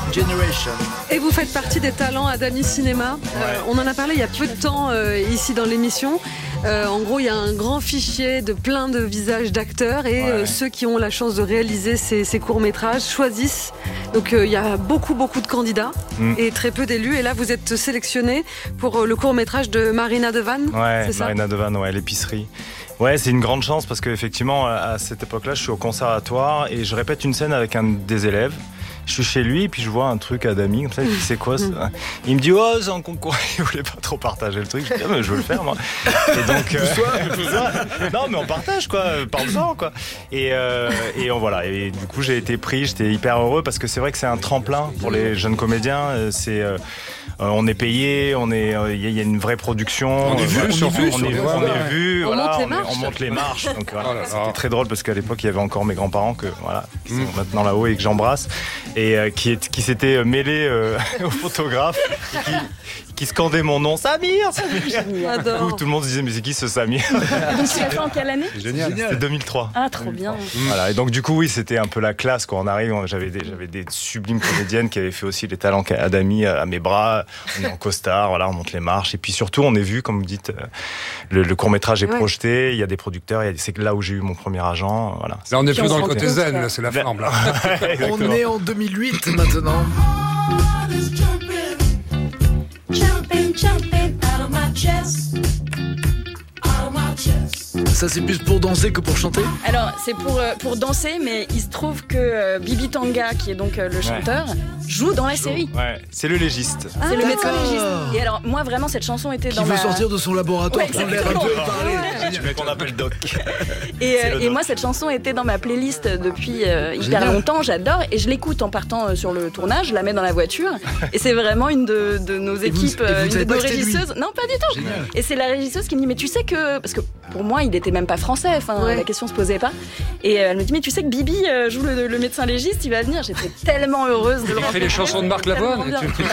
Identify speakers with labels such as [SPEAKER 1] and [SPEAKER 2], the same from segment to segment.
[SPEAKER 1] Generation.
[SPEAKER 2] Et vous faites partie des talents Adami Cinéma. On en a parlé il y a peu de temps ici dans l'émission. En gros, il y a un grand fichier de plein de visages d'acteurs et ceux qui ont la chance de réaliser ces courts-métrages choisissent. Donc il y a beaucoup de candidats et très peu d'élus. Et là, vous êtes sélectionné pour le court-métrage de Marina de Vanne.
[SPEAKER 3] Ouais,
[SPEAKER 2] c'est ça
[SPEAKER 3] Marina de Vanne, l'épicerie. Ouais, c'est une grande chance parce qu'effectivement, à cette époque-là, je suis au conservatoire et je répète une scène avec un des élèves. Je suis chez lui et puis je vois un truc à Dami comme ça, il dit c'est quoi ça? Il me dit c'est un concours, il voulait pas trop partager le truc. Je dis mais je veux le faire moi. Et donc non mais on partage quoi, parle-en quoi. Et voilà, et du coup j'ai été pris, j'étais hyper heureux parce que c'est vrai que c'est un tremplin pour les jeunes comédiens, on est payé, il y a une vraie production,
[SPEAKER 4] on est vu,
[SPEAKER 3] on monte les marches. Donc voilà, c'était très drôle parce qu'à l'époque il y avait encore mes grands-parents qui sont maintenant là-haut et que j'embrasse. Et qui s'était mêlé au photographe qui scandait mon nom, Samir. Où tout le monde se disait mais c'est qui ce Samir?
[SPEAKER 5] Donc tu l'as fait en quelle année?
[SPEAKER 3] Génial. C'était 2003.
[SPEAKER 5] Ah trop bien.
[SPEAKER 3] Voilà, et donc du coup oui c'était un peu la classe quand on arrive. J'avais des sublimes comédiennes qui avaient fait aussi les talents Adami à mes bras. On est en costard, voilà, on monte les marches et puis surtout on est vu comme vous dites. Le court-métrage est projeté, il y a des producteurs, c'est là où j'ai eu mon premier agent. Voilà.
[SPEAKER 4] Là on est plus dans le côté zen, là, c'est la flamme là.
[SPEAKER 1] On est en 2008 maintenant. Ça c'est plus pour danser que pour chanter?
[SPEAKER 5] Alors c'est pour danser, mais il se trouve que Bibi Tanga, qui est donc le chanteur, joue dans la série.
[SPEAKER 3] Ouais, c'est le légiste.
[SPEAKER 5] C'est le médecin légiste. Et alors moi vraiment cette chanson était dans
[SPEAKER 1] Qui veut sortir de son laboratoire, prendre l'air un peu et parler.
[SPEAKER 3] Tu mets qu'on appelle Doc.
[SPEAKER 5] Et moi cette chanson était dans ma playlist depuis hyper longtemps, j'adore, et je l'écoute en partant sur le tournage, je la mets dans la voiture, et c'est vraiment une de nos équipes, une de nos régisseuses. Non pas du tout. Génial. Et c'est la régisseuse qui me dit mais tu sais que, parce que pour moi il était même pas français, la question se posait pas, et elle me dit mais tu sais que Bibi joue le médecin légiste, il va venir. J'étais tellement heureuse de le
[SPEAKER 4] rencontrer. Il fait les chansons de Marc Lavoine.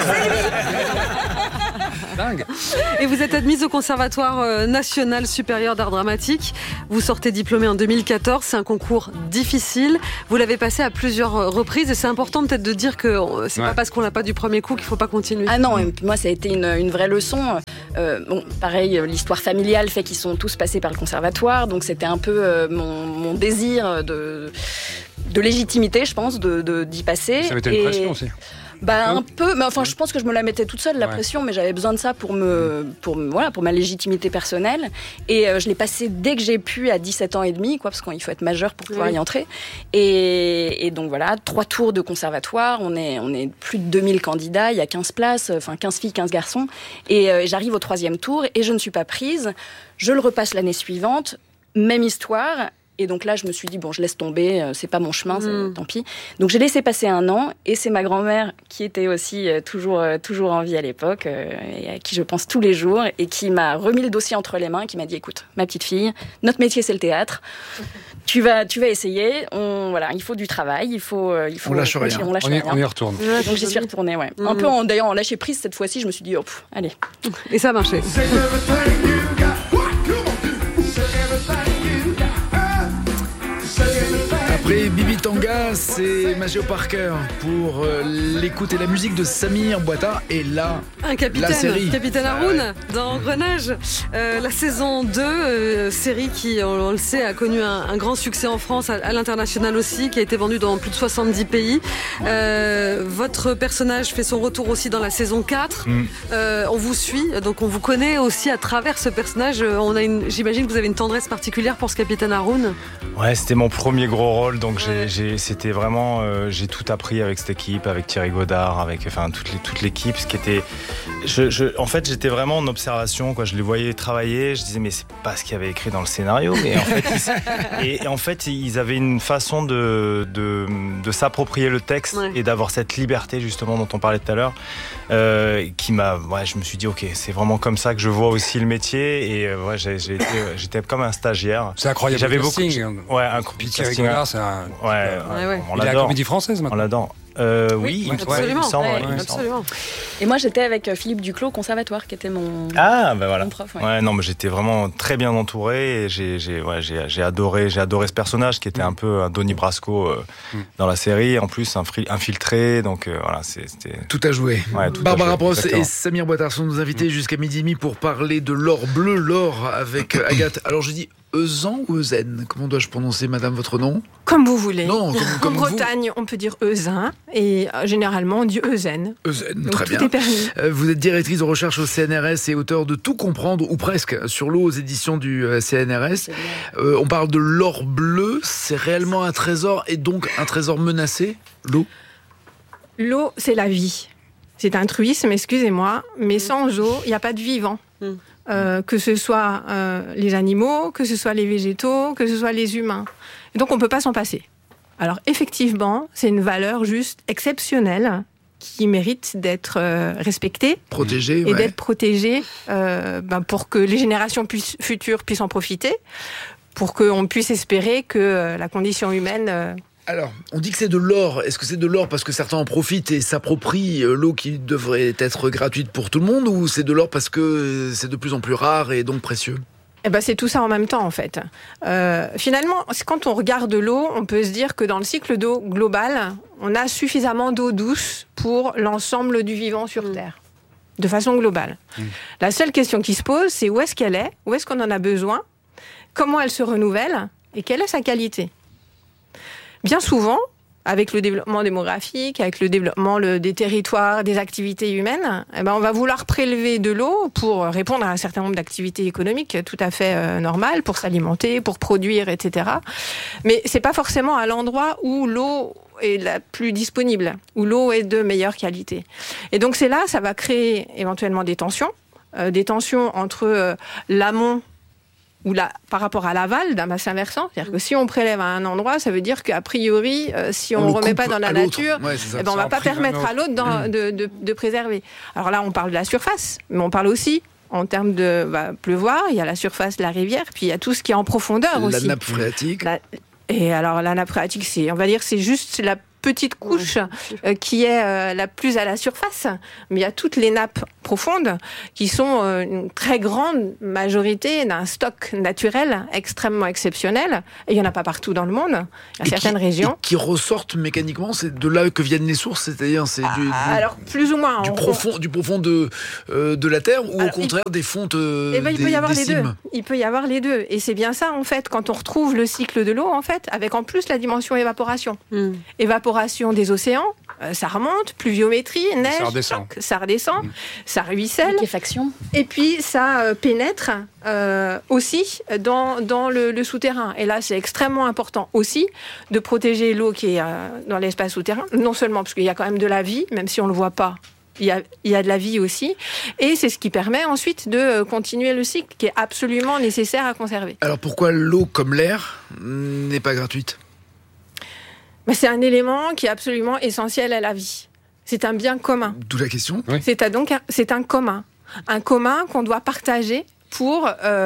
[SPEAKER 2] Dingue. Et vous êtes admise au Conservatoire national supérieur d'art dramatique. Vous sortez diplômée en 2014. C'est un concours difficile. Vous l'avez passé à plusieurs reprises et c'est important peut-être de dire que c'est pas parce qu'on l'a pas du premier coup qu'il faut pas continuer.
[SPEAKER 5] Ah non, moi ça a été une vraie leçon. Bon, pareil, l'histoire familiale fait qu'ils sont tous passés par le conservatoire, donc c'était un peu mon désir de légitimité, je pense, d'y passer.
[SPEAKER 4] Ça mettait une pression aussi.
[SPEAKER 5] Un peu, mais enfin je pense que je me la mettais toute seule la pression, mais j'avais besoin de ça pour ma légitimité personnelle, et je l'ai passé dès que j'ai pu à 17 ans et demi, parce qu'il faut être majeur pour pouvoir y entrer, et donc voilà, 3 tours de conservatoire, on est plus de 2000 candidats, il y a 15 places, 15 filles, 15 garçons, et j'arrive au 3e tour et je ne suis pas prise, je le repasse l'année suivante, même histoire. Et donc là, je me suis dit, bon, je laisse tomber, c'est pas mon chemin, tant pis. Donc j'ai laissé passer 1 an, et c'est ma grand-mère, qui était aussi toujours en vie à l'époque, et à qui je pense tous les jours, et qui m'a remis le dossier entre les mains, et qui m'a dit, écoute, ma petite fille, notre métier c'est le théâtre, tu vas essayer, il faut du travail,
[SPEAKER 1] on lâche rien.
[SPEAKER 4] On y retourne.
[SPEAKER 5] Donc j'y suis retournée, Un peu d'ailleurs en lâcher prise cette fois-ci, je me suis dit, allez.
[SPEAKER 2] Et ça a marché.
[SPEAKER 1] Après Bibi Tanga, c'est Majeo Parker pour l'écoute et la musique de Samir Bouata. Et là, la série.
[SPEAKER 2] Capitaine Haroun, dans Engrenage. La saison 2, série qui, on le sait, a connu un grand succès en France, à l'international aussi, qui a été vendue dans plus de 70 pays. Votre personnage fait son retour aussi dans la saison 4. On vous suit, donc on vous connaît aussi à travers ce personnage. J'imagine que vous avez une tendresse particulière pour ce Capitaine Haroun.
[SPEAKER 3] Ouais, c'était mon premier gros rôle, donc c'était vraiment, j'ai tout appris avec cette équipe, avec Thierry Godard, avec toute l'équipe, ce qui était, en fait, j'étais vraiment en observation, quoi. Je les voyais travailler, je disais mais c'est pas ce qu'il y avait écrit dans le scénario, mais en fait, ils avaient une façon de s'approprier le texte et d'avoir cette liberté justement dont on parlait tout à l'heure, je me suis dit ok, c'est vraiment comme ça que je vois aussi le métier, et j'étais comme un stagiaire.
[SPEAKER 4] C'est incroyable.
[SPEAKER 3] J'avais
[SPEAKER 4] beaucoup.
[SPEAKER 3] Un
[SPEAKER 4] Thierry Godard, c'est un.
[SPEAKER 3] On
[SPEAKER 4] il est à la Comédie Française maintenant.
[SPEAKER 3] On l'adore. Oui,
[SPEAKER 2] absolument.
[SPEAKER 3] Absolument.
[SPEAKER 5] Et moi, j'étais avec Philippe Duclos au conservatoire, qui était mon prof.
[SPEAKER 3] Ouais, non, mais j'étais vraiment très bien entouré et j'ai adoré ce personnage qui était un peu un Donnie Brasco dans la série, en plus infiltré, donc voilà, c'était...
[SPEAKER 1] Tout à jouer.
[SPEAKER 3] Ouais, tout
[SPEAKER 1] Barbara
[SPEAKER 3] à jouer,
[SPEAKER 1] Prost
[SPEAKER 3] exactement.
[SPEAKER 1] et Samir Boitard sont nos invités jusqu'à midi et demi pour parler de l'or bleu, l'or avec Agathe. Alors je dis Eusen ou Eusen? Comment dois-je prononcer, madame, votre nom?
[SPEAKER 6] Comme vous voulez.
[SPEAKER 1] Non, comme
[SPEAKER 6] en Bretagne, on peut dire Eusen et généralement on dit Eusen.
[SPEAKER 1] Eusen,
[SPEAKER 6] Donc
[SPEAKER 1] très
[SPEAKER 6] tout
[SPEAKER 1] bien.
[SPEAKER 6] est permis.
[SPEAKER 1] Vous êtes directrice de recherche au CNRS et auteur de Tout comprendre, ou presque, sur l'eau aux éditions du CNRS. On parle de l'or bleu, c'est réellement un trésor et donc un trésor menacé, l'eau?
[SPEAKER 6] L'eau, c'est la vie. C'est un truisme, excusez-moi, mais sans eau, il n'y a pas de vivant. Que ce soit les animaux, que ce soit les végétaux, que ce soit les humains. Et donc on ne peut pas s'en passer. Alors effectivement, c'est une valeur juste exceptionnelle qui mérite d'être respectée,
[SPEAKER 1] protégée,
[SPEAKER 6] et d'être protégée pour que les générations futures puissent en profiter, pour qu'on puisse espérer que la condition humaine...
[SPEAKER 1] Alors, on dit que c'est de l'or. Est-ce que c'est de l'or parce que certains en profitent et s'approprient l'eau qui devrait être gratuite pour tout le monde, ou c'est de l'or parce que c'est de plus en plus rare et donc précieux?
[SPEAKER 6] C'est tout ça en même temps, en fait. Finalement, quand on regarde l'eau, on peut se dire que dans le cycle d'eau global, on a suffisamment d'eau douce pour l'ensemble du vivant sur Terre, de façon globale. La seule question qui se pose, c'est où est-ce qu'elle est, où est-ce qu'on en a besoin, comment elle se renouvelle et quelle est sa qualité. Bien souvent, avec le développement démographique, avec le développement des territoires, des activités humaines, on va vouloir prélever de l'eau pour répondre à un certain nombre d'activités économiques tout à fait normales, pour s'alimenter, pour produire, etc. Mais c'est pas forcément à l'endroit où l'eau est la plus disponible, où l'eau est de meilleure qualité. Et donc c'est là, ça va créer éventuellement des tensions entre l'amont ou par rapport à l'aval d'un bassin versant. C'est-à-dire que si on prélève à un endroit, ça veut dire qu'a priori, si on ne remet pas dans la nature, on ne va pas permettre à l'autre de préserver. Alors là, on parle de la surface, mais on parle aussi, en termes de pleuvoir, il y a la surface de la rivière, puis il y a tout ce qui est en profondeur aussi.
[SPEAKER 1] La nappe phréatique.
[SPEAKER 6] Et alors, la nappe phréatique, c'est juste la petite couche qui est la plus à la surface, mais il y a toutes les nappes profondes qui sont une très grande majorité d'un stock naturel extrêmement exceptionnel, et il n'y en a pas partout dans le monde. Il y a certaines régions
[SPEAKER 1] qui ressortent mécaniquement. C'est de là que viennent les sources, c'est-à-dire c'est
[SPEAKER 6] alors plus ou moins
[SPEAKER 1] du profond de la terre, ou au contraire des fontes
[SPEAKER 6] il peut y avoir les deux. Il peut y avoir les deux, et c'est bien ça en fait quand on retrouve le cycle de l'eau en fait, avec en plus la dimension évaporation. Évaporation des océans, ça remonte, pluviométrie, neige, ça redescend, ça ruisselle,
[SPEAKER 5] liquéfaction,
[SPEAKER 6] et puis ça pénètre aussi dans le souterrain. Et là, c'est extrêmement important aussi de protéger l'eau qui est dans l'espace souterrain, non seulement parce qu'il y a quand même de la vie, même si on ne le voit pas. Il y a de la vie aussi, et c'est ce qui permet ensuite de continuer le cycle qui est absolument nécessaire à conserver.
[SPEAKER 1] Alors pourquoi l'eau, comme l'air, n'est pas gratuite ?
[SPEAKER 6] C'est un élément qui est absolument essentiel à la vie. C'est un bien commun.
[SPEAKER 1] D'où la question.
[SPEAKER 4] Oui.
[SPEAKER 6] C'est un commun. Un commun qu'on doit partager pour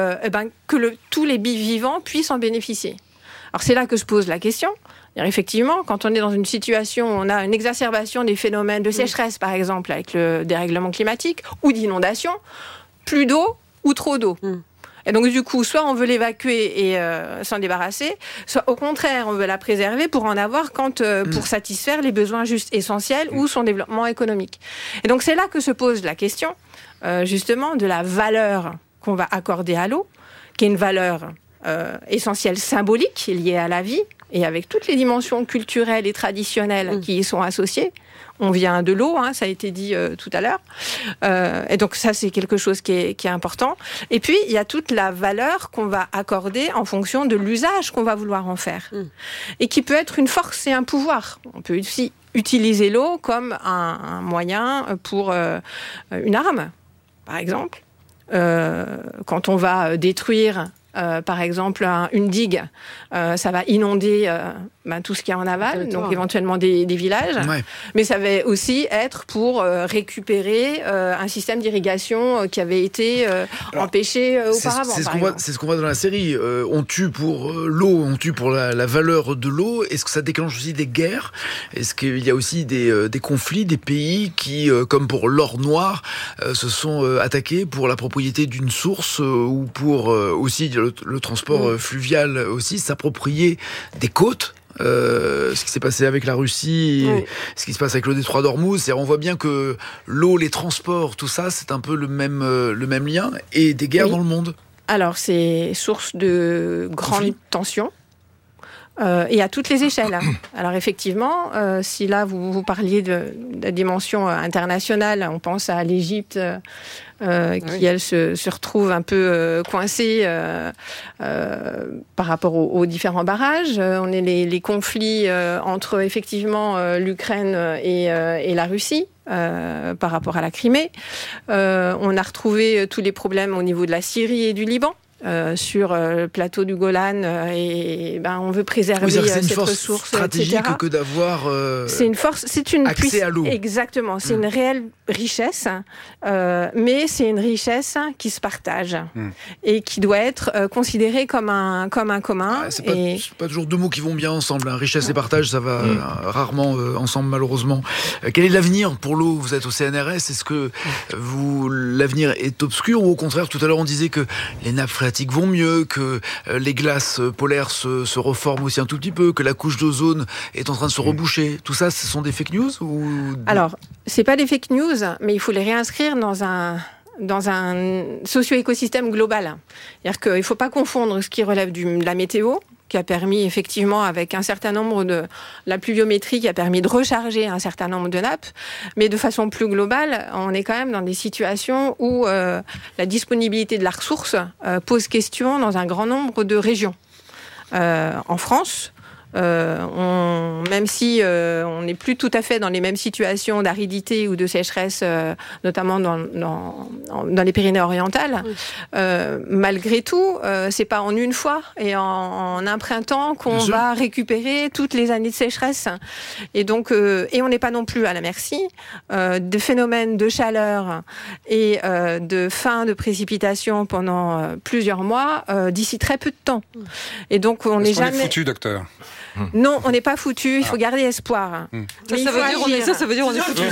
[SPEAKER 6] que tous les vivants puissent en bénéficier. Alors c'est là que se pose la question. Effectivement, quand on est dans une situation où on a une exacerbation des phénomènes de sécheresse, par exemple, avec le dérèglement climatique, ou d'inondation, plus d'eau ou trop d'eau. Et donc du coup, soit on veut l'évacuer et s'en débarrasser, soit au contraire, on veut la préserver pour en avoir pour satisfaire les besoins juste essentiels ou son développement économique. Et donc c'est là que se pose la question, justement, de la valeur qu'on va accorder à l'eau, qui est une valeur essentielle symbolique liée à la vie, et avec toutes les dimensions culturelles et traditionnelles qui y sont associées. On vient de l'eau, ça a été dit tout à l'heure. Et donc ça, c'est quelque chose qui est important. Et puis, il y a toute la valeur qu'on va accorder en fonction de l'usage qu'on va vouloir en faire. Et qui peut être une force et un pouvoir. On peut aussi utiliser l'eau comme un moyen pour une arme, par exemple. Quand on va détruire... par exemple, une digue, ça va inonder tout ce qu'il y a en aval, donc éventuellement des villages, mais ça va aussi être pour récupérer un système d'irrigation qui avait été empêché auparavant.
[SPEAKER 1] C'est ce qu'on voit dans la série. On tue pour l'eau, on tue pour la valeur de l'eau. Est-ce que ça déclenche aussi des guerres ? Est-ce qu'il y a aussi des conflits, des pays qui, comme pour l'or noir, se sont attaqués pour la propriété d'une source ou pour aussi le transport fluvial aussi, s'approprier des côtes ? Ce qui s'est passé avec la Russie, ce qui se passe avec le détroit d'Ormuz, on voit bien que l'eau, les transports, tout ça, c'est un peu le même lien, et des guerres dans le monde. Alors, c'est source de grandes tensions. Et à toutes les échelles. Alors effectivement, si là vous parliez de la dimension internationale, on pense à l'Égypte qui elle se retrouve un peu coincée par rapport aux différents barrages. On est les conflits entre effectivement l'Ukraine et la Russie. Par rapport à la Crimée. On a retrouvé tous les problèmes au niveau de la Syrie et du Liban. Sur le plateau du Golan, on veut préserver cette ressource stratégique, etc. Que d'avoir
[SPEAKER 6] c'est une force, c'est une
[SPEAKER 1] accès à l'eau.
[SPEAKER 6] Exactement, c'est une réelle richesse, mais c'est une richesse qui se partage et qui doit être considérée comme un commun.
[SPEAKER 1] C'est pas toujours deux mots qui vont bien ensemble. Richesse et partage, ça va rarement ensemble, malheureusement. Quel est l'avenir pour l'eau ? Vous êtes au CNRS. Est-ce que l'avenir est obscur, ou au contraire, tout à l'heure on disait que les nappes phréatiques vont mieux, que les glaces polaires se reforment aussi un tout petit peu, que la couche d'ozone est en train de se reboucher. Tout ça, ce sont des fake news ou...
[SPEAKER 6] Alors, c'est pas des fake news, mais il faut les réinscrire dans un socio-écosystème global. C'est-à-dire qu'il ne faut pas confondre ce qui relève de la météo, qui a permis effectivement, avec un certain nombre de la pluviométrie, qui a permis de recharger un certain nombre de nappes, mais de façon plus globale, on est quand même dans des situations où la disponibilité de la ressource pose question dans un grand nombre de régions. En France, même si on n'est plus tout à fait dans les mêmes situations d'aridité ou de sécheresse, notamment dans les Pyrénées-Orientales, malgré tout, c'est pas en une fois et en un printemps qu'on va récupérer toutes les années de sécheresse. Et donc, et on n'est pas non plus à la merci de phénomènes de chaleur et de fin de précipitation pendant plusieurs mois d'ici très peu de temps. Et donc, on n'est jamais
[SPEAKER 4] foutu, docteur.
[SPEAKER 6] Non, on n'est pas foutu, il faut garder espoir.
[SPEAKER 2] Ça veut dire on est foutu.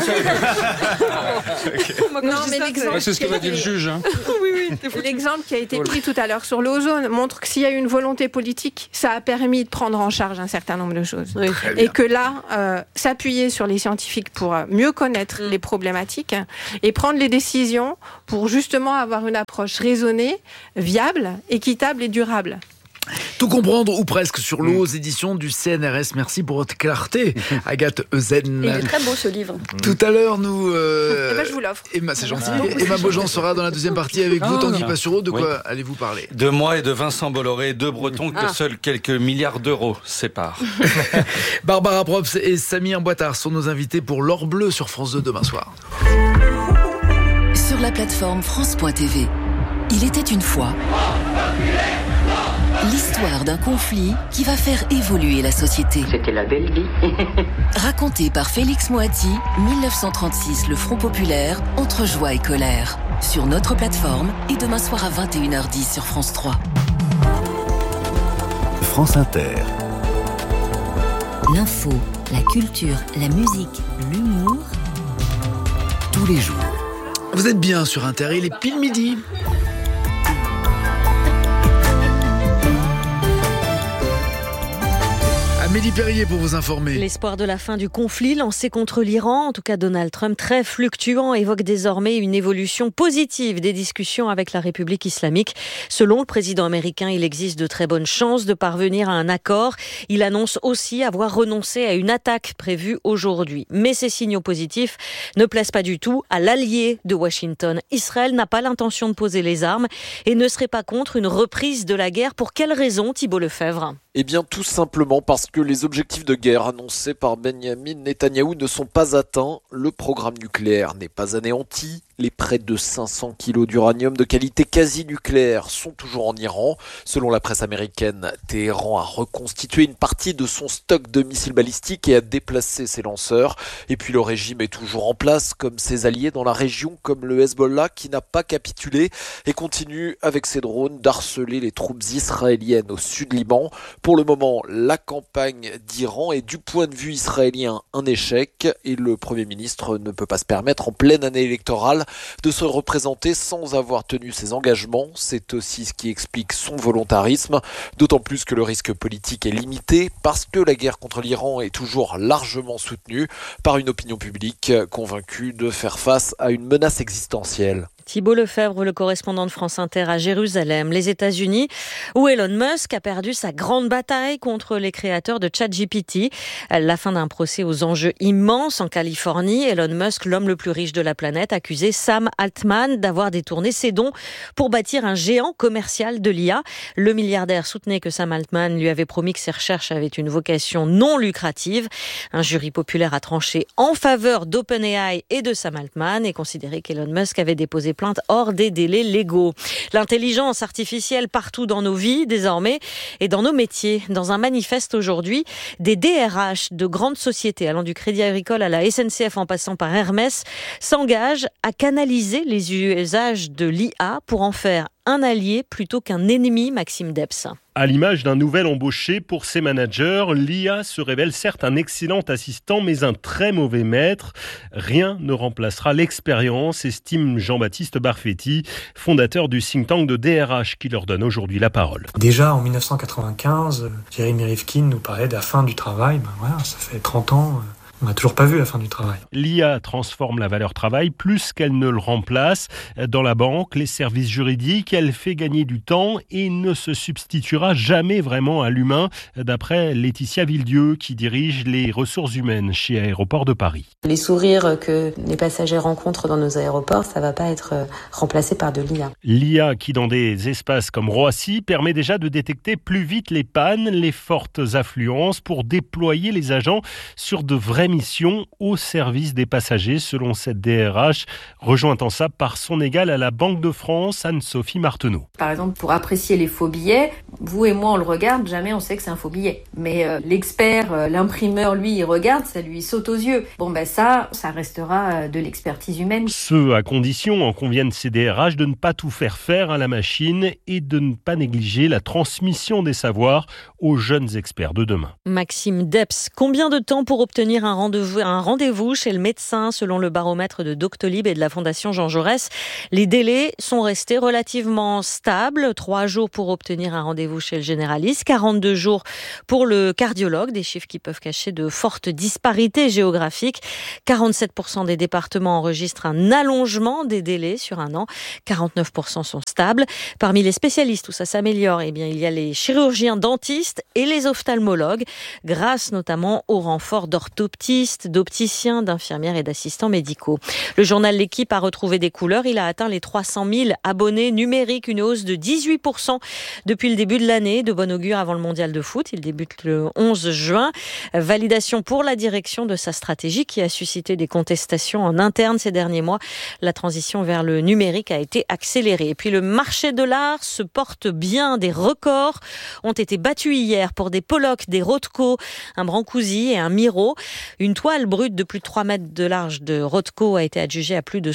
[SPEAKER 6] Non, mais l'exemple,
[SPEAKER 4] c'est ce que va dire le juge.
[SPEAKER 6] Oui, l'exemple qui a été pris tout à l'heure sur l'ozone montre que s'il y a eu une volonté politique, ça a permis de prendre en charge un certain nombre de choses. Oui. Et que là, s'appuyer sur les scientifiques pour mieux connaître les problématiques et prendre les décisions pour justement avoir une approche raisonnée, viable, équitable et durable.
[SPEAKER 1] Tout comprendre, ou presque, sur l'eau, aux éditions du CNRS. Merci pour votre clarté, Agathe Eusen.
[SPEAKER 5] Il est très beau, ce livre.
[SPEAKER 1] Tout à l'heure, nous...
[SPEAKER 6] je vous l'offre.
[SPEAKER 1] C'est gentil. Emma Beaujean sera dans la deuxième partie avec vous, Tanguy Passureau. De quoi allez-vous parler ?
[SPEAKER 7] De moi et de Vincent Bolloré, deux Bretons que seuls quelques milliards d'euros séparent.
[SPEAKER 1] Barbara Props et Samir Boitard sont nos invités pour l'Or Bleu sur France 2 demain soir.
[SPEAKER 8] Sur la plateforme France.tv, il était une fois... l'histoire d'un conflit qui va faire évoluer la société.
[SPEAKER 9] C'était la belle vie.
[SPEAKER 8] Raconté par Félix Moati, 1936, le Front populaire, entre joie et colère. Sur notre plateforme et demain soir à 21h10 sur France 3.
[SPEAKER 10] France Inter.
[SPEAKER 11] L'info, la culture, la musique, l'humour.
[SPEAKER 10] Tous les jours.
[SPEAKER 1] Vous êtes bien sur Inter, il est pile midi. Amélie Perrier pour vous informer.
[SPEAKER 12] L'espoir de la fin du conflit lancé contre l'Iran, en tout cas Donald Trump, très fluctuant, évoque désormais une évolution positive des discussions avec la République islamique. Selon le président américain, il existe de très bonnes chances de parvenir à un accord. Il annonce aussi avoir renoncé à une attaque prévue aujourd'hui. Mais ces signaux positifs ne plaisent pas du tout à l'allié de Washington. Israël n'a pas l'intention de poser les armes et ne serait pas contre une reprise de la guerre. Pour quelle raison, Thibault Lefebvre ?
[SPEAKER 13] Eh bien, tout simplement parce que les objectifs de guerre annoncés par Benyamin Netanyahou ne sont pas atteints, le programme nucléaire n'est pas anéanti, Les près de 500 kilos d'uranium de qualité quasi nucléaire sont toujours en Iran. Selon la presse américaine, Téhéran a reconstitué une partie de son stock de missiles balistiques et a déplacé ses lanceurs. Et puis le régime est toujours en place, comme ses alliés dans la région, comme le Hezbollah, qui n'a pas capitulé et continue avec ses drones d'harceler les troupes israéliennes au sud Liban. Pour le moment, la campagne d'Iran est du point de vue israélien un échec et le Premier ministre ne peut pas se permettre en pleine année électorale de se représenter sans avoir tenu ses engagements. C'est aussi ce qui explique son volontarisme, d'autant plus que le risque politique est limité parce que la guerre contre l'Iran est toujours largement soutenue par une opinion publique convaincue de faire face à une menace existentielle.
[SPEAKER 12] Thibault Lefebvre, le correspondant de France Inter à Jérusalem, les États-Unis, où Elon Musk a perdu sa grande bataille contre les créateurs de ChatGPT. La fin d'un procès aux enjeux immenses en Californie. Elon Musk, l'homme le plus riche de la planète, accusait Sam Altman d'avoir détourné ses dons pour bâtir un géant commercial de l'IA. Le milliardaire soutenait que Sam Altman lui avait promis que ses recherches avaient une vocation non lucrative. Un jury populaire a tranché en faveur d'OpenAI et de Sam Altman et considéré qu'Elon Musk avait déposé plainte hors des délais légaux. L'intelligence artificielle partout dans nos vies désormais et dans nos métiers. Dans un manifeste aujourd'hui, des DRH de grandes sociétés allant du Crédit Agricole à la SNCF en passant par Hermès s'engagent à canaliser les usages de l'IA pour en faire un allié plutôt qu'un ennemi, Maxime Debs.
[SPEAKER 9] À l'image d'un nouvel embauché pour ses managers, l'IA se révèle certes un excellent assistant, mais un très mauvais maître. Rien ne remplacera l'expérience, estime Jean-Baptiste Barfetti, fondateur du think tank de DRH, qui leur donne aujourd'hui la parole.
[SPEAKER 14] Déjà en 1995, Jeremy Rifkin nous parlait de la fin du travail. Ça fait 30 ans. On n'a toujours pas vu la fin du travail.
[SPEAKER 9] L'IA transforme la valeur travail plus qu'elle ne le remplace. Dans la banque, les services juridiques, elle fait gagner du temps et ne se substituera jamais vraiment à l'humain, d'après Laetitia Villedieu, qui dirige les ressources humaines chez Aéroports de Paris.
[SPEAKER 15] Les sourires que les passagers rencontrent dans nos aéroports, ça ne va pas être remplacé par de l'IA.
[SPEAKER 9] L'IA qui, dans des espaces comme Roissy, permet déjà de détecter plus vite les pannes, les fortes affluences pour déployer les agents sur de vraies missions au service des passagers, selon cette DRH, rejointe en ça par son égale à la Banque de France, Anne-Sophie Marteneau.
[SPEAKER 16] Par exemple, pour apprécier les faux billets, vous et moi on le regarde, jamais on sait que c'est un faux billet. Mais l'expert, l'imprimeur, lui, il regarde, ça lui saute aux yeux. Ça restera de l'expertise humaine.
[SPEAKER 9] Ce à condition, en conviennent ces DRH, de ne pas tout faire à la machine et de ne pas négliger la transmission des savoirs aux jeunes experts de demain.
[SPEAKER 12] Maxime Debs, combien de temps pour obtenir un rendez-vous chez le médecin selon le baromètre de Doctolib et de la Fondation Jean Jaurès? Les délais sont restés relativement stables. 3 jours pour obtenir un rendez-vous chez le généraliste, 42 jours pour le cardiologue, des chiffres qui peuvent cacher de fortes disparités géographiques. 47% des départements enregistrent un allongement des délais sur un an. 49% sont stables. Parmi les spécialistes où ça s'améliore, il y a les chirurgiens dentistes et les ophtalmologues, grâce notamment au renfort d'orthoptistes, d'opticiens, d'infirmières et d'assistants médicaux. Le journal L'Équipe a retrouvé des couleurs. Il a atteint les 300 000 abonnés numériques, une hausse de 18% depuis le début de l'année. De bon augure avant le mondial de foot. Il débute le 11 juin. Validation pour la direction de sa stratégie qui a suscité des contestations en interne ces derniers mois. La transition vers le numérique a été accélérée. Et puis le marché de l'art se porte bien. Des records ont été battus hier pour des Pollock, des Rothko, un Brancusi et un Miro. Une toile brute de plus de 3 mètres de large de Rothko a été adjugée à plus de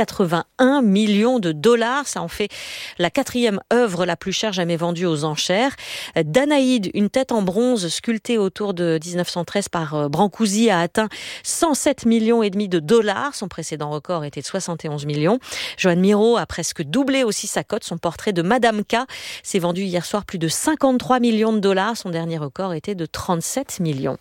[SPEAKER 12] 181 millions de dollars. Ça en fait la 4e œuvre la plus chère jamais vendue aux enchères. Danaïde, une tête en bronze sculptée autour de 1913 par Brancusi, a atteint 107 millions et demi de dollars. Son précédent record était de 71 millions. Joan Miro a presque doublé aussi sa cote. Son portrait de Madame K s'est vendu hier soir plus de 53 millions de dollars. Son dernier record était de 37 millions.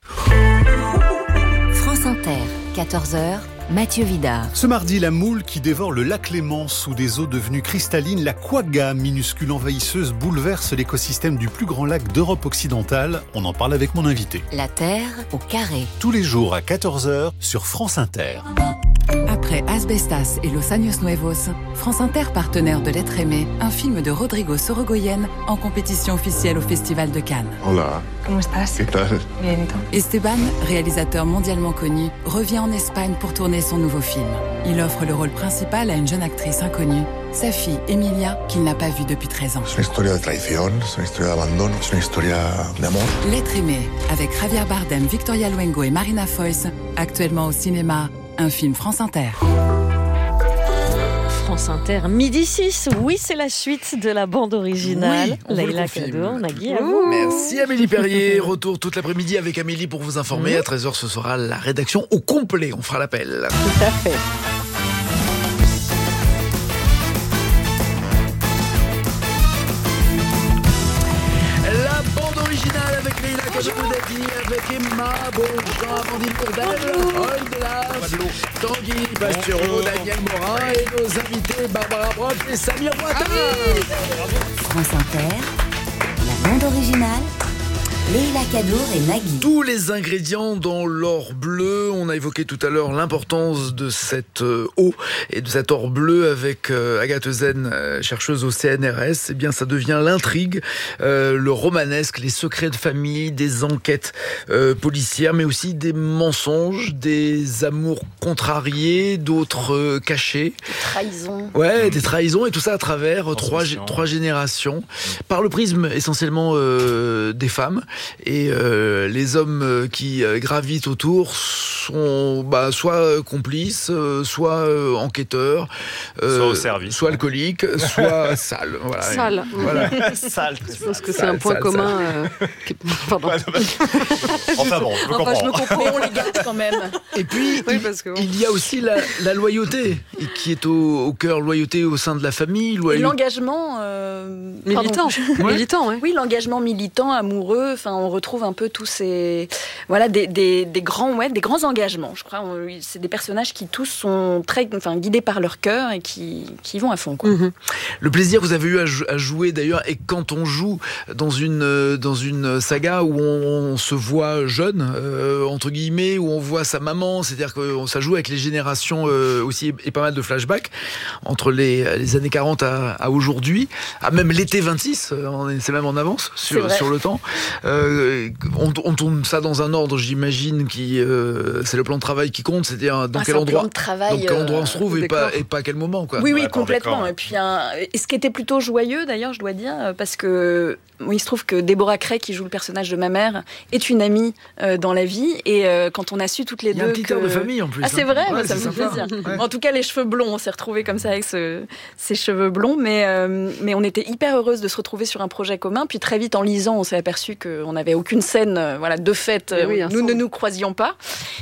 [SPEAKER 11] France Inter, 14h, Mathieu Vidard.
[SPEAKER 17] Ce mardi, la moule qui dévore le lac Léman sous des eaux devenues cristallines, la quagga, minuscule envahisseuse, bouleverse l'écosystème du plus grand lac d'Europe occidentale. On en parle avec mon invité.
[SPEAKER 11] La Terre au carré.
[SPEAKER 17] Tous les jours à 14h sur France Inter.
[SPEAKER 18] Après Asbestas et Los Años Nuevos, France Inter, partenaire de L'être aimé, un film de Rodrigo Sorogoyen en compétition officielle au Festival de Cannes.
[SPEAKER 19] Hola.
[SPEAKER 18] ¿Cómo estás?
[SPEAKER 19] ¿Qué tal?
[SPEAKER 18] Bien, ¿y tú? Esteban, réalisateur mondialement connu, revient en Espagne pour tourner son nouveau film. Il offre le rôle principal à une jeune actrice inconnue, sa fille Emilia, qu'il n'a pas vue depuis 13 ans.
[SPEAKER 19] Es una historia de traición, es una historia de abandono, es una historia de amor.
[SPEAKER 18] L'être aimé, avec Javier Bardem, Victoria Luengo et Marina Foïs, actuellement au cinéma, un film France Inter.
[SPEAKER 12] France Inter, midi 6, oui, c'est la suite de la bande originale.
[SPEAKER 1] Oui,
[SPEAKER 12] Leïla Kadour, Nagui, à vous.
[SPEAKER 1] Merci Amélie Perrier. Retour toute l'après-midi avec Amélie pour vous informer. À 13h, ce sera la rédaction au complet. On fera l'appel.
[SPEAKER 12] Tout à fait.
[SPEAKER 1] La bande originale avec Leïla Kadour, avec Emma Beaujean, Amandine Bourdel, Oldelas, Tanguy Pastureau, Daniel Morin et nos invités Barbara Brock et Samir Ouattari.
[SPEAKER 11] France Inter, la bande originale, Leïla Kadour et Nagui.
[SPEAKER 1] Tous les ingrédients dans l'or bleu. On a évoqué tout à l'heure l'importance de cette eau et de cet or bleu avec Agathe Ezen, chercheuse au CNRS. Eh bien, ça devient l'intrigue, le romanesque, les secrets de famille, des enquêtes policières, mais aussi des mensonges, des amours contrariés, d'autres cachés.
[SPEAKER 5] Des trahisons.
[SPEAKER 1] Ouais, des trahisons et tout ça à travers trois générations, par le prisme essentiellement des femmes. Et les hommes qui gravitent autour sont soit complices, soit enquêteurs,
[SPEAKER 3] soit au service,
[SPEAKER 1] soit alcooliques, soit sales. Voilà.
[SPEAKER 2] Sales.
[SPEAKER 1] Voilà.
[SPEAKER 3] Sale.
[SPEAKER 2] Je pense que c'est un point commun. Pardon.
[SPEAKER 3] Enfin bon, je
[SPEAKER 5] me comprends, on les garde quand même.
[SPEAKER 1] Et puis, il y a aussi la loyauté, qui est au cœur, loyauté au sein de la famille.
[SPEAKER 5] Et l'engagement
[SPEAKER 2] militant. Militant,
[SPEAKER 5] Oui, l'engagement militant, amoureux. Enfin, on retrouve un peu tous ces des grands engagements. Je crois, c'est des personnages qui tous sont guidés par leur cœur et qui vont à fond. Quoi.
[SPEAKER 1] Mm-hmm. Le plaisir que vous avez eu à jouer d'ailleurs, et quand on joue dans une saga où on se voit jeune, entre guillemets, où on voit sa maman, c'est-à-dire que ça joue avec les générations aussi, et pas mal de flashbacks entre les années 40 à aujourd'hui, à même l'été 26, c'est même en avance sur le temps. On tourne ça dans un ordre, j'imagine, c'est le plan de travail qui compte, c'est-à-dire dans quel endroit on se trouve et pas à quel moment. Quoi.
[SPEAKER 5] Oui, complètement. Et puis, ce qui était plutôt joyeux, d'ailleurs, je dois dire, parce que il se trouve que Deborah Cray, qui joue le personnage de ma mère, est une amie dans la vie. Et quand on a su toutes les deux.
[SPEAKER 1] Il y a un petit air de famille en plus.
[SPEAKER 5] Ah, c'est vrai, ça me fait
[SPEAKER 1] sympa.
[SPEAKER 5] plaisir. Ouais. En tout cas, les cheveux blonds, on s'est retrouvés comme ça avec ces cheveux blonds. Mais on était hyper heureuses de se retrouver sur un projet commun. Puis très vite, en lisant, on s'est aperçu qu'on n'avait aucune scène de fait. Nous ne nous croisions pas.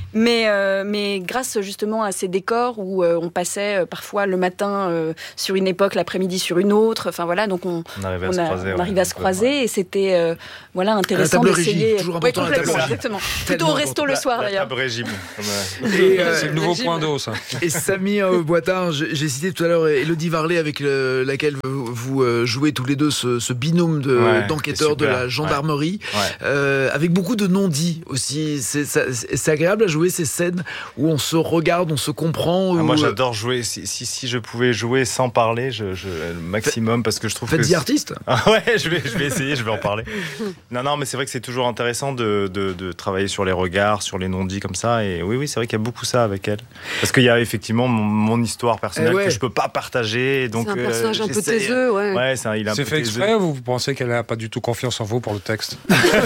[SPEAKER 5] Mais grâce justement à ces décors où on passait parfois le matin sur une époque, l'après-midi sur une autre. Enfin voilà, donc on arrivait à se croiser. Et c'était intéressant d'essayer.
[SPEAKER 1] Toujours important,
[SPEAKER 5] complètement, exactement. Plutôt au resto le soir d'ailleurs.
[SPEAKER 3] Table régime.
[SPEAKER 4] C'est le nouveau point d'eau, ça.
[SPEAKER 1] Et Samir Boitard, j'ai cité tout à l'heure Élodie Varlet, avec laquelle vous jouez tous les deux ce binôme d'enquêteurs de la gendarmerie, avec beaucoup de non-dits aussi. C'est agréable à jouer ces scènes où on se regarde, on se comprend.
[SPEAKER 3] Moi, j'adore jouer. Si je pouvais jouer sans parler, le maximum, parce que je trouve
[SPEAKER 1] Faites-y artiste.
[SPEAKER 3] Ouais, je vais essayer, je vais en parler. Non, mais c'est vrai que c'est toujours intéressant de travailler sur les regards, sur les non-dits comme ça. Et oui, c'est vrai qu'il y a beaucoup ça avec elle. Parce qu'il y a effectivement mon histoire personnelle que je peux pas partager. Et donc,
[SPEAKER 2] c'est un personnage un peu taiseux,
[SPEAKER 3] ouais.
[SPEAKER 4] C'est fait exprès ou vous pensez qu'elle n'a pas du tout confiance en vous pour le texte?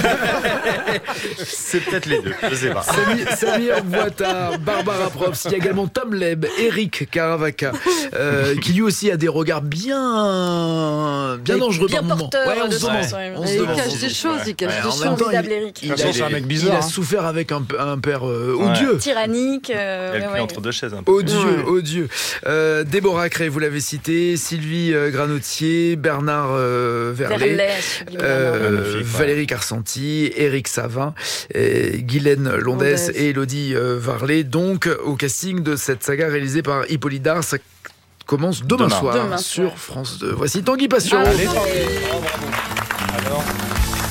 [SPEAKER 3] C'est peut-être les deux, je sais pas.
[SPEAKER 1] Samir Boitard, Barbara Probst, il y a également Tom Leb, Eric Caravaca, qui lui aussi a des regards bien dangereux par moments.
[SPEAKER 2] Il cache des choses,
[SPEAKER 1] c'est un mec bizarre. Il a souffert avec un père odieux.
[SPEAKER 5] Tyrannique.
[SPEAKER 3] Elle pris entre deux chaises un peu.
[SPEAKER 1] Odieux. Déborah Cray, vous l'avez cité, Sylvie Granotier, Bernard Verlet, Valérie Carcenti, Éric Savin, Guylaine Londès et Élodie Varlet, donc au casting de cette saga réalisée par Hippolyte Dard. Ça commence demain soir sur France 2. Voici Tanguy Passion.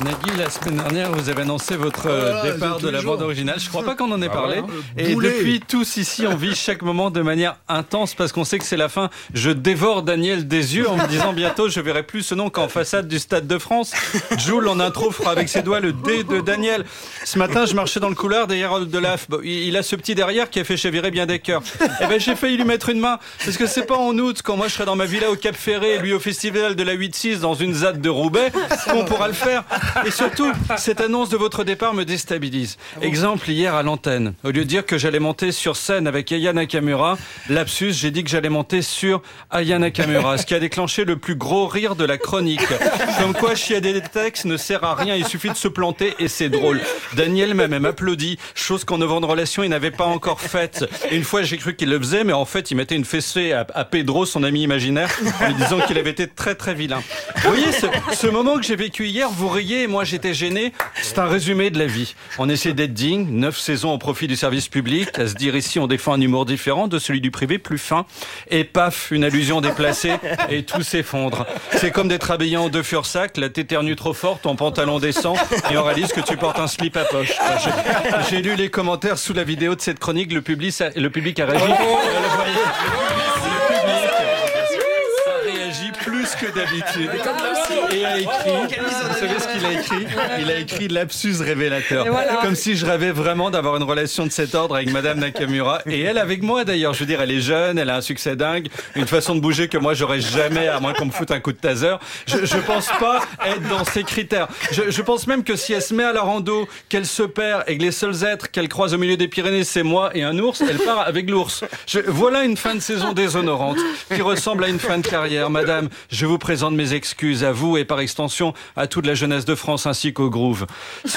[SPEAKER 7] Nagui, la semaine dernière, vous avez annoncé votre départ de la bande originale. Je crois pas qu'on en ait parlé. Et depuis, tous ici, on vit chaque moment de manière intense parce qu'on sait que c'est la fin. Je dévore Daniel des yeux en me disant bientôt, je verrai plus ce nom qu'en façade du Stade de France. Jules, en intro, fera avec ses doigts le D de Daniel. Ce matin, je marchais dans le couloir derrière Delaf. Il a ce petit derrière qui a fait chavirer bien des cœurs. Eh ben, j'ai failli lui mettre une main parce que c'est pas en août, quand moi je serai dans ma villa au Cap Ferré et lui au festival de la 8-6 dans une ZAD de Roubaix, qu'on pourra le faire. Et surtout, cette annonce de votre départ me déstabilise. Exemple, hier à l'antenne, au lieu de dire que j'allais monter sur scène avec Aya Nakamura, lapsus, j'ai dit que j'allais monter sur Aya Nakamura, ce qui a déclenché le plus gros rire de la chronique. Comme quoi, chiader des textes ne sert à rien, il suffit de se planter et c'est drôle. Daniel m'a même applaudi, chose qu'en 9 ans de relation, il n'avait pas encore faite. Et une fois, j'ai cru qu'il le faisait, mais en fait, il mettait une fessée à Pedro, son ami imaginaire, en lui disant qu'il avait été très très vilain. Vous voyez, ce moment que j'ai vécu hier, vous riez et moi j'étais gêné, c'est un résumé de la vie. On essaie d'être digne, 9 saisons au profit du service public, à se dire ici on défend un humour différent de celui du privé, plus fin, et paf, une allusion déplacée et tout s'effondre. C'est comme d'être habillé en 2 Fursac, là t'éternues trop fort, ton pantalon descend et on réalise que tu portes un slip à poche. J'ai lu les commentaires sous la vidéo de cette chronique, le public a réagi. Plus que d'habitude. Et a écrit, vous savez ce qu'il a écrit? Il a écrit lapsus révélateur. Voilà. Comme si je rêvais vraiment d'avoir une relation de cet ordre avec Madame Nakamura. Et elle avec moi d'ailleurs. Je veux dire, elle est jeune, elle a un succès dingue, une façon de bouger que moi j'aurais jamais, à moins qu'on me foute un coup de taser. Je pense pas être dans ces critères. Je pense même que si elle se met à la rando, qu'elle se perd et que les seuls êtres qu'elle croise au milieu des Pyrénées, c'est moi et un ours, elle part avec l'ours. Voilà une fin de saison déshonorante qui ressemble à une fin de carrière. Madame, je vous présente mes excuses à vous et par extension à toute la jeunesse de France ainsi qu'au Groove. Ce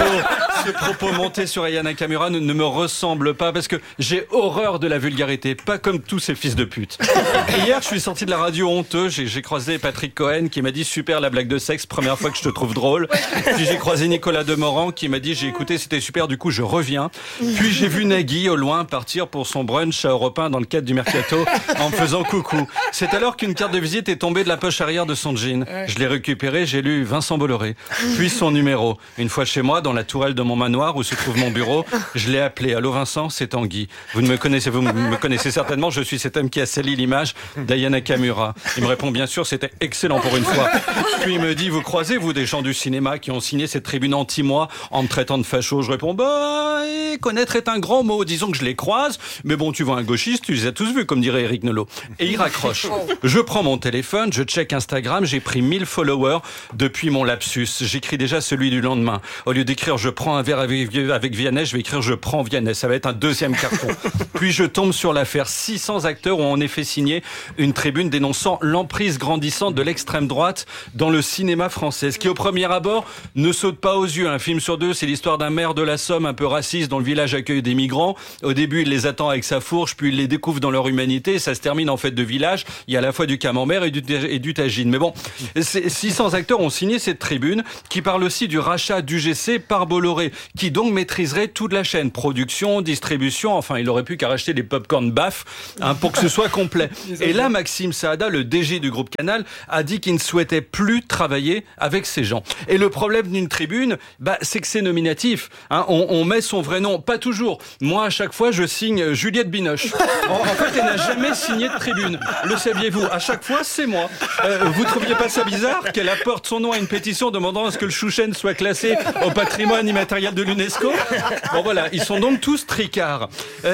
[SPEAKER 7] propos monté sur Aya Nakamura ne me ressemble pas parce que j'ai horreur de la vulgarité, pas comme tous ces fils de pute. Et hier, je suis sorti de la radio honteux, j'ai croisé Patrick Cohen qui m'a dit super la blague de sexe, première fois que je te trouve drôle. Puis j'ai croisé Nicolas Demorand qui m'a dit j'ai écouté, c'était super, du coup je reviens. Puis j'ai vu Nagui au loin partir pour son brunch à Europe 1 dans le cadre du Mercato en me faisant coucou. C'est alors qu'une carte de visite est tombée de la poche arrière de son jean. Je l'ai récupéré, j'ai lu Vincent Bolloré, puis son numéro. Une fois chez moi, dans la tourelle de mon manoir où se trouve mon bureau, je l'ai appelé. Allô Vincent, c'est Tanguy. Vous me connaissez certainement, je suis cet homme qui a sali l'image d'Aya Nakamura. Il me répond bien sûr, c'était excellent pour une fois. Puis il me dit, vous croisez vous des gens du cinéma qui ont signé cette tribune anti-moi en me traitant de facho? Je réponds, connaître est un grand mot, disons que je les croise, mais bon, tu vois un gauchiste, tu les as tous vus, comme dirait Eric Nolot. Et il raccroche. Je prends mon téléphone, je check Instagram, j'ai pris 1000 followers depuis mon lapsus. J'écris déjà celui du lendemain. Au lieu d'écrire je prends un verre avec Vianney, je vais écrire je prends Vianney. Ça va être un 2e carton. Puis je tombe sur l'affaire. 600 acteurs ont en effet signé une tribune dénonçant l'emprise grandissante de l'extrême droite dans le cinéma français. Ce qui au premier abord ne saute pas aux yeux. Un film sur 2, c'est l'histoire d'un maire de la Somme un peu raciste dont le village accueille des migrants. Au début, il les attend avec sa fourche, puis il les découvre dans leur humanité. Ça se termine en fait de village. Il y a à la fois du camembert et du tagine. Mais bon, 600 acteurs ont signé cette tribune qui parle aussi du rachat d'UGC par Bolloré, qui donc maîtriserait toute la chaîne, production, distribution, enfin il aurait pu qu'à racheter des pop-corn baff pour que ce soit complet. Et là, Maxime Saada, le DG du groupe Canal, a dit qu'il ne souhaitait plus travailler avec ces gens. Et le problème d'une tribune, c'est que c'est nominatif. On met son vrai nom, pas toujours. Moi, à chaque fois, je signe Juliette Binoche. En fait, elle n'a jamais signé de tribune. Le saviez-vous? À chaque fois, c'est moi. Vous trouviez pas ça bizarre qu'elle apporte son nom à une pétition demandant à ce que le Chouchen soit classé au patrimoine immatériel de l'UNESCO? Bon voilà, ils sont donc tous tricards.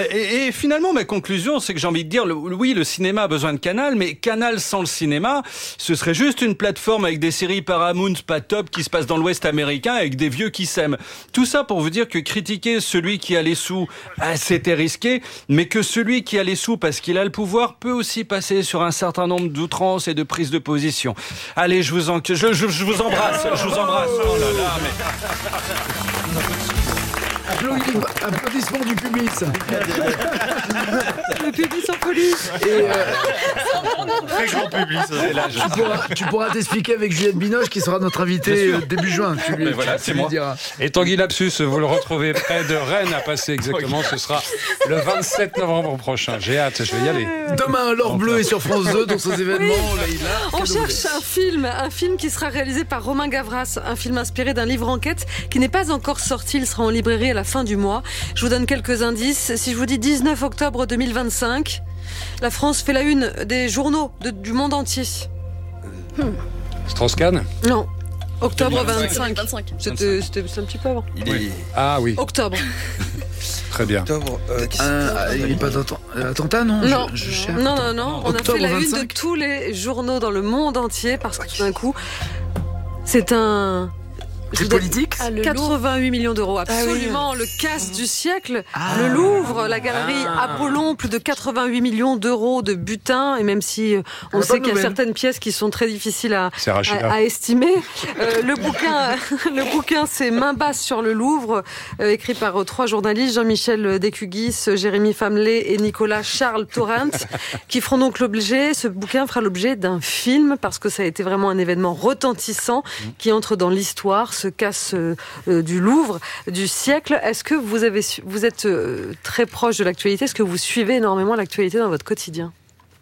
[SPEAKER 7] Et finalement, ma conclusion, c'est que j'ai envie de dire, oui, le cinéma a besoin de Canal, mais Canal sans le cinéma, ce serait juste une plateforme avec des séries Paramount pas top qui se passent dans l'Ouest américain avec des vieux qui s'aiment. Tout ça pour vous dire que critiquer celui qui a les sous, c'était risqué, mais que celui qui a les sous parce qu'il a le pouvoir peut aussi passer sur un certain nombre d'outrances et de prises de position. Allez, je vous embrasse. Je vous embrasse. Oh là là, mais...
[SPEAKER 1] Applaudissements du public, ça.
[SPEAKER 2] Le public s'en folie.
[SPEAKER 3] Très grand public, ça, c'est l'âge.
[SPEAKER 1] Tu pourras t'expliquer avec Juliette Binoche qui sera notre invitée début juin.
[SPEAKER 4] C'est moi. Et Tanguy Lapsus, vous le retrouvez près de Rennes à passer exactement. Ce sera le 27 novembre prochain. J'ai hâte, je vais y aller.
[SPEAKER 1] Demain, l'or bleu est sur France 2 dans ces événements.
[SPEAKER 2] On cherche un film qui sera réalisé par Romain Gavras, un film inspiré d'un livre enquête qui n'est pas encore sorti. Il sera en librairie à la fin du mois. Je vous donne quelques indices. Si je vous dis 19 octobre 2025, la France fait la une des journaux du monde entier.
[SPEAKER 4] Strauss-Kahn ?
[SPEAKER 2] Non. Octobre 25. C'était un petit peu avant.
[SPEAKER 4] Ah oui.
[SPEAKER 2] Octobre.
[SPEAKER 4] Très bien.
[SPEAKER 1] Il n'y a pas d'attentat, non?
[SPEAKER 2] Non.
[SPEAKER 1] Je cherche.
[SPEAKER 2] Non. On a fait la une de tous les journaux dans le monde entier parce que tout d'un coup, c'est un...
[SPEAKER 1] C'est politique.
[SPEAKER 2] 88 millions d'euros, absolument. Le casse du siècle. Le Louvre, la galerie Apollon, plus de 88 millions d'euros de butin. Et même si on sait qu'il y a certaines pièces qui sont très difficiles à estimer. Le bouquin, c'est Main basse sur le Louvre, écrit par 3 journalistes, Jean-Michel Descugis, Jérémy Famelet et Nicolas Charles Torrent, qui feront donc ce bouquin fera l'objet d'un film parce que ça a été vraiment un événement retentissant qui entre dans l'histoire, ce casse du Louvre du siècle. Est-ce que vous êtes très proche de l'actualité? Est-ce que vous suivez énormément l'actualité dans votre quotidien?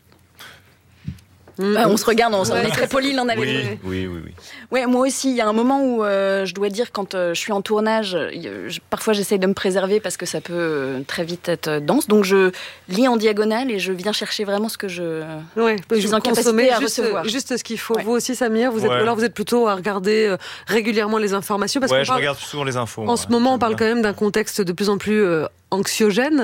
[SPEAKER 5] On se regarde, on est très polis l'un avec l'autre.
[SPEAKER 3] Oui.
[SPEAKER 5] Ouais, moi aussi, il y a un moment où je dois dire, quand je suis en tournage, parfois j'essaye de me préserver parce que ça peut très vite être dense. Donc je lis en diagonale et je viens chercher vraiment ce que je suis en capacité à recevoir.
[SPEAKER 2] Juste ce qu'il faut. Vous aussi, Samir, vous êtes plutôt à regarder régulièrement les informations. Parce
[SPEAKER 3] je regarde souvent les infos.
[SPEAKER 2] En ce moment, on parle quand même d'un contexte de plus en plus anxiogène.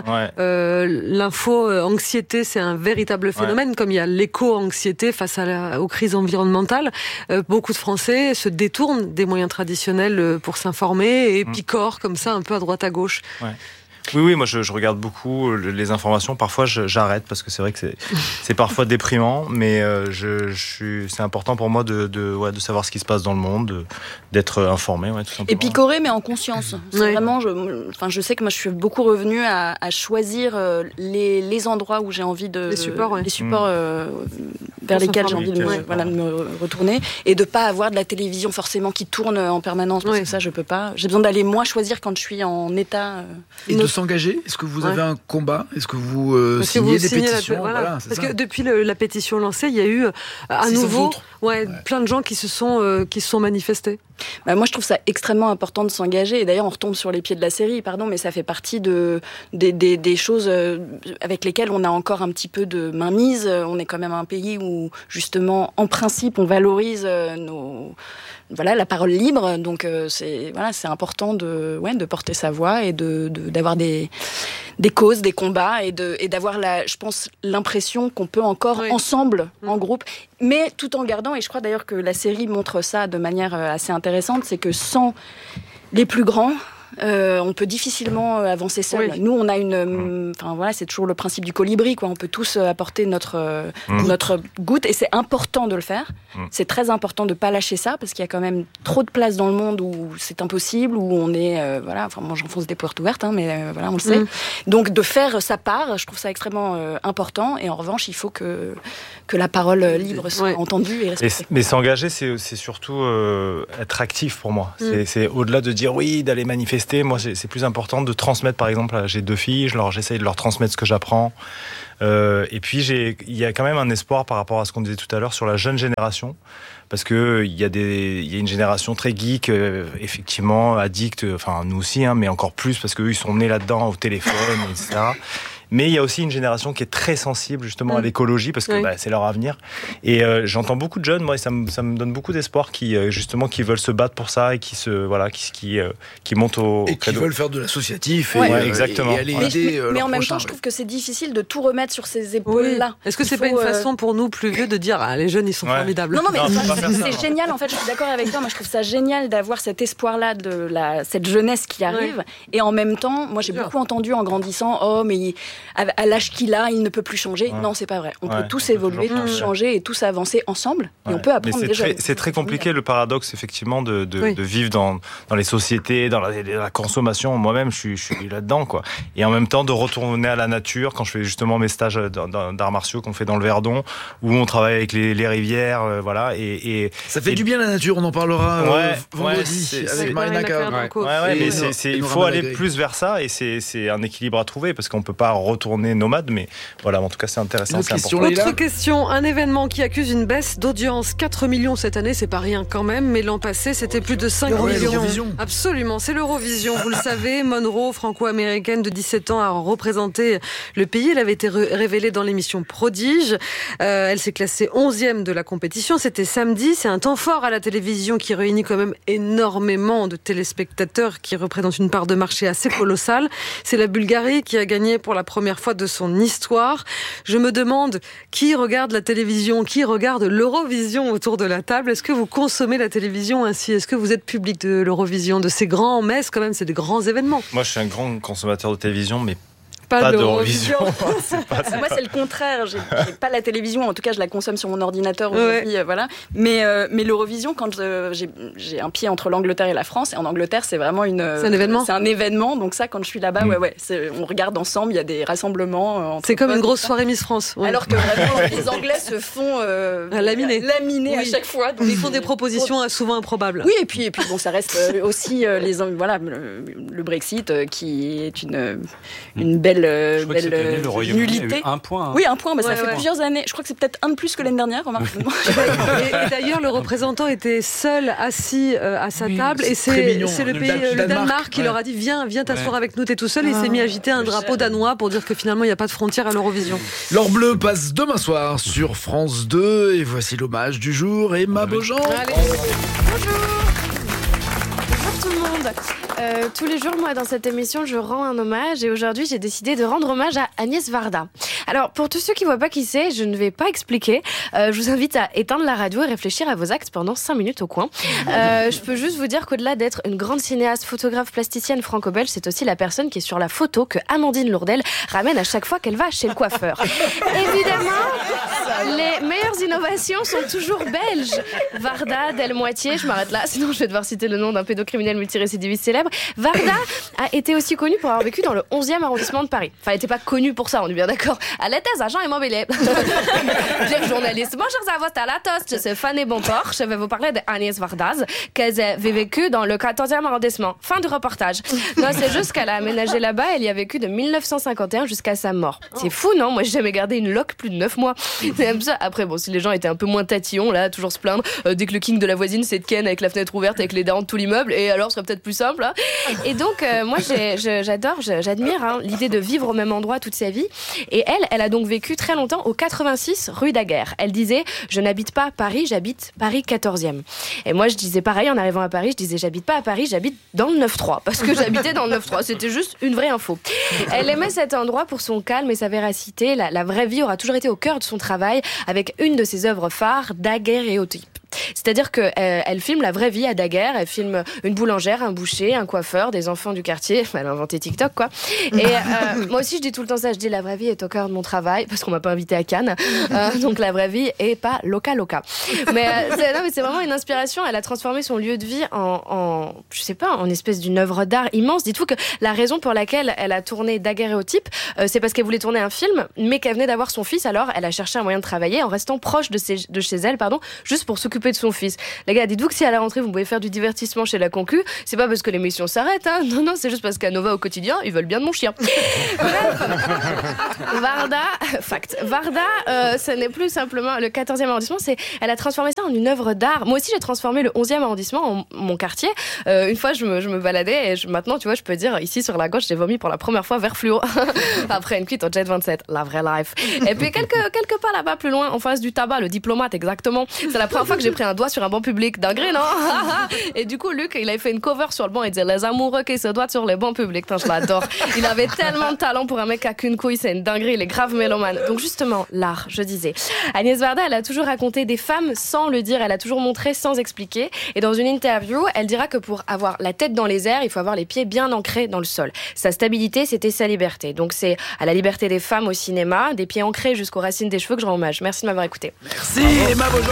[SPEAKER 2] L'info-anxiété, c'est un véritable phénomène, comme il y a l'éco-anxiété face aux crises environnementales. Beaucoup de Français se détournent des moyens traditionnels pour s'informer et picorent comme ça un peu à droite à gauche.
[SPEAKER 3] Oui, moi je regarde beaucoup les informations. Parfois j'arrête parce que c'est vrai que c'est parfois déprimant, mais c'est important pour moi de savoir ce qui se passe dans le monde, d'être informé, tout simplement.
[SPEAKER 5] Et picorer, mais en conscience. C'est vraiment, je sais que moi je suis beaucoup revenue à choisir les endroits où j'ai envie de...
[SPEAKER 2] Les supports
[SPEAKER 5] vers lesquels j'ai envie de me retourner, et de pas avoir de la télévision forcément qui tourne en permanence, parce que ça je peux pas. J'ai besoin d'aller moi choisir quand je suis en état...
[SPEAKER 1] Et de s'engager? Est-ce que vous avez un combat? Est-ce que vous signez des pétitions?
[SPEAKER 2] Parce que depuis la pétition lancée, il y a eu à nouveau plein de gens qui se sont manifestés.
[SPEAKER 5] Moi, je trouve ça extrêmement important de s'engager. Et d'ailleurs, on retombe sur les pieds de la série, mais ça fait partie des choses avec lesquelles on a encore un petit peu de mainmise. On est quand même un pays où, justement, en principe, on valorise la parole libre. Donc, c'est important de porter sa voix et d'avoir des causes, des combats et d'avoir, je pense, l'impression qu'on peut encore ensemble, en groupe, mais tout en gardant, et je crois d'ailleurs que la série montre ça de manière assez intéressante, c'est que sans les plus grands, on peut difficilement avancer seul. Nous, on a c'est toujours le principe du colibri, On peut tous apporter notre goutte, et c'est important de le faire. C'est très important de pas lâcher ça, parce qu'il y a quand même trop de places dans le monde où c'est impossible, où on est, moi j'enfonce des portes ouvertes, mais on le sait. Donc de faire sa part, je trouve ça extrêmement important. Et en revanche, il faut que la parole libre soit entendue et respectée.
[SPEAKER 3] Mais s'engager, c'est surtout être actif pour moi. C'est au-delà de dire d'aller manifester. Moi, c'est plus important de transmettre. Par exemple, j'ai 2 filles, j'essaye de leur transmettre ce que j'apprends. Et puis, il y a quand même un espoir par rapport à ce qu'on disait tout à l'heure sur la jeune génération. Parce qu'il y a une génération très geek, effectivement, addict, nous aussi, mais encore plus, parce qu'eux, ils sont nés là-dedans, au téléphone, etc. Mais il y a aussi une génération qui est très sensible justement à l'écologie, parce que c'est leur avenir. Et j'entends beaucoup de jeunes, moi, et ça me donne beaucoup d'espoir, qui veulent se battre pour ça et qui montent au
[SPEAKER 1] et qui veulent faire de l'associatif.
[SPEAKER 3] Exactement.
[SPEAKER 1] Et aller aider
[SPEAKER 5] mais en même temps, je trouve que c'est difficile de tout remettre sur ces épaules-là.
[SPEAKER 2] Est-ce que c'est pas une façon pour nous plus vieux de dire les jeunes ils sont formidables?
[SPEAKER 5] Non, mais c'est génial. En fait, je suis d'accord avec toi. Moi, je trouve ça génial d'avoir cet espoir-là cette jeunesse qui arrive. Et en même temps, moi, j'ai beaucoup entendu en grandissant, mais à l'âge qu'il a, il ne peut plus changer. Non, c'est pas vrai. On peut tous évoluer, tous changer et tous avancer ensemble. Et on peut apprendre déjà.
[SPEAKER 3] C'est très compliqué le paradoxe, effectivement, de vivre dans les sociétés, dans la consommation. Moi-même, je suis là-dedans, quoi. Et en même temps, de retourner à la nature, quand je fais justement mes stages d'arts martiaux qu'on fait dans le Verdon, où on travaille avec les rivières, voilà. Et
[SPEAKER 1] ça fait du bien la nature, on en parlera vendredi avec Marina Carr.
[SPEAKER 3] Mais il faut aller plus vers ça, et c'est un équilibre à trouver, parce qu'on peut pas retourner nomade, mais voilà, en tout cas, c'est intéressant, c'est important.
[SPEAKER 2] Autre question, un événement qui accuse une baisse d'audience. 4 millions cette année, c'est pas rien quand même, mais l'an passé, c'était plus de 5 millions. Absolument, c'est l'Eurovision, vous le savez. Monroe, franco-américaine de 17 ans, a représenté le pays. Elle avait été révélée dans l'émission Prodige. Elle s'est classée 11e de la compétition. C'était samedi. C'est un temps fort à la télévision qui réunit quand même énormément de téléspectateurs, qui représentent une part de marché assez colossale. C'est la Bulgarie qui a gagné pour la première fois de son histoire. Je me demande qui regarde la télévision, qui regarde l'Eurovision autour de la table. Est-ce que vous consommez la télévision ainsi? Est-ce que vous êtes public de l'Eurovision, de ces grands messes quand même, c'est des grands événements?
[SPEAKER 3] Moi, je suis un grand consommateur de télévision, mais pas d'Eurovision.
[SPEAKER 5] Moi, c'est le contraire. J'ai pas la télévision. En tout cas, je la consomme sur mon ordinateur aujourd'hui. Voilà. Mais l'Eurovision, quand j'ai un pied entre l'Angleterre et la France, et en Angleterre, c'est vraiment c'est
[SPEAKER 2] un événement.
[SPEAKER 5] C'est un événement. Donc ça, quand je suis là-bas, on regarde ensemble. Il y a des rassemblements.
[SPEAKER 2] C'est comme une grosse soirée Miss France. Ouais.
[SPEAKER 5] Alors que vraiment, les Anglais se font laminer à chaque fois. Donc,
[SPEAKER 2] ils font des propositions souvent improbables.
[SPEAKER 5] Oui, et puis bon, ça reste aussi le Brexit qui est une belle nullité.
[SPEAKER 7] Un point.
[SPEAKER 5] Oui, un point, mais ça fait plusieurs années. Je crois que c'est peut-être un de plus que l'année dernière.
[SPEAKER 2] Et d'ailleurs, le représentant était seul assis à sa table, et c'est le pays, le Danemark, qui leur a dit viens t'asseoir avec nous, t'es tout seul, et il s'est mis à agiter un drapeau danois pour dire que finalement il n'y a pas de frontière à l'Eurovision.
[SPEAKER 1] L'Or bleu passe demain soir sur France 2, et voici l'hommage du jour. Emma Beaujean.
[SPEAKER 20] Bonjour tout le monde. Tous les jours, moi, dans cette émission, je rends un hommage, et aujourd'hui, j'ai décidé de rendre hommage à Agnès Varda. Alors, pour tous ceux qui ne voient pas qui c'est, je ne vais pas expliquer. Je vous invite à éteindre la radio et réfléchir à vos actes pendant 5 minutes au coin. Je peux juste vous dire qu'au-delà d'être une grande cinéaste, photographe, plasticienne franco-belge, c'est aussi la personne qui est sur la photo que Amandine Lourdel ramène à chaque fois qu'elle va chez le coiffeur. Évidemment, les meilleures innovations sont toujours belges. Varda, Delmoitier, je m'arrête là, sinon je vais devoir citer le nom d'un pédocriminel multirécidiviste célèbre. Varda a été aussi connue pour avoir vécu dans le 11e arrondissement de Paris. Enfin, elle n'était pas connue pour ça, on est bien d'accord. Elle était agent immobilier. Chers journalistes, bonjour à vous, à la toast. Je suis Fanny Bonport. Je vais vous parler d'Agnès Vardaz, qu'elle avait vécu dans le 14e arrondissement. Fin du reportage. Non, c'est juste qu'elle a aménagé là-bas. Elle y a vécu de 1951 jusqu'à sa mort. C'est fou, non? Moi, j'ai jamais gardé une loque plus de 9 mois. C'est comme ça. Après, bon, si les gens étaient un peu moins tatillons, là, toujours se plaindre, dès que le king de la voisine, c'est de Ken avec la fenêtre ouverte, avec les darons de tout l'immeuble, et alors, ce serait peut-être plus simple, hein. Et donc, moi, j'admire l'idée de vivre au même endroit toute sa vie. Et elle a donc vécu très longtemps au 86 rue Daguerre. Elle disait, je n'habite pas Paris, j'habite Paris 14e. Et moi, je disais pareil en arrivant à Paris, je disais, j'habite pas à Paris, j'habite dans le 9-3. Parce que j'habitais dans le 9-3. C'était juste une vraie info. Elle aimait cet endroit pour son calme et sa véracité. La vraie vie aura toujours été au cœur de son travail, avec une de ses œuvres phares, Daguerréotype. C'est-à-dire qu'elle filme la vraie vie à Daguerre, elle filme une boulangère, un boucher, un coiffeur, des enfants du quartier. Elle a inventé TikTok, quoi. Et moi aussi, je dis tout le temps ça, je dis la vraie vie est au cœur de mon travail, parce qu'on m'a pas invité à Cannes. Donc la vraie vie est pas loca. Mais c'est vraiment une inspiration. Elle a transformé son lieu de vie en espèce d'une œuvre d'art immense. Dites-vous que la raison pour laquelle elle a tourné Daguerréotype, c'est parce qu'elle voulait tourner un film, mais qu'elle venait d'avoir son fils, alors elle a cherché un moyen de travailler en restant proche de chez elle, juste pour s'occuper de son fils. Les gars, dites-vous que si à la rentrée vous pouvez faire du divertissement chez la concu, c'est pas parce que l'émission s'arrête, hein. Non, c'est juste parce qu'à Nova au quotidien, ils veulent bien de mon chien. Bref, Varda, ce n'est plus simplement le 14e arrondissement, elle a transformé ça en une œuvre d'art. Moi aussi, j'ai transformé le 11e arrondissement en mon quartier. Une fois, je me baladais, et maintenant, tu vois, je peux dire, ici sur la gauche, j'ai vomi pour la première fois vert fluo. Après une cuite au Jet 27, la vraie life. Et puis, quelque part là-bas, plus loin, en face du tabac, le Diplomate, exactement. C'est la première fois que j'ai
[SPEAKER 21] pris un doigt sur un banc public. Dinguerie, non? Et du coup, Luc, il avait fait une cover sur le banc. Il disait les amoureux qui se doigtent sur les bancs publics. Je l'adore. Il avait tellement de talent pour un mec qui a qu'une couille. C'est une dinguerie. Il est grave mélomane. Donc justement, l'art, je disais. Agnès Varda, elle a toujours raconté des femmes sans le dire. Elle a toujours montré sans expliquer. Et dans une interview, elle dira que pour avoir la tête dans les airs, il faut avoir les pieds bien ancrés dans le sol. Sa stabilité, c'était sa liberté. Donc c'est à la liberté des femmes au cinéma, des pieds ancrés jusqu'aux racines des cheveux que je rends hommage. Merci de m'avoir écouté.
[SPEAKER 1] Merci Emma Beaujean.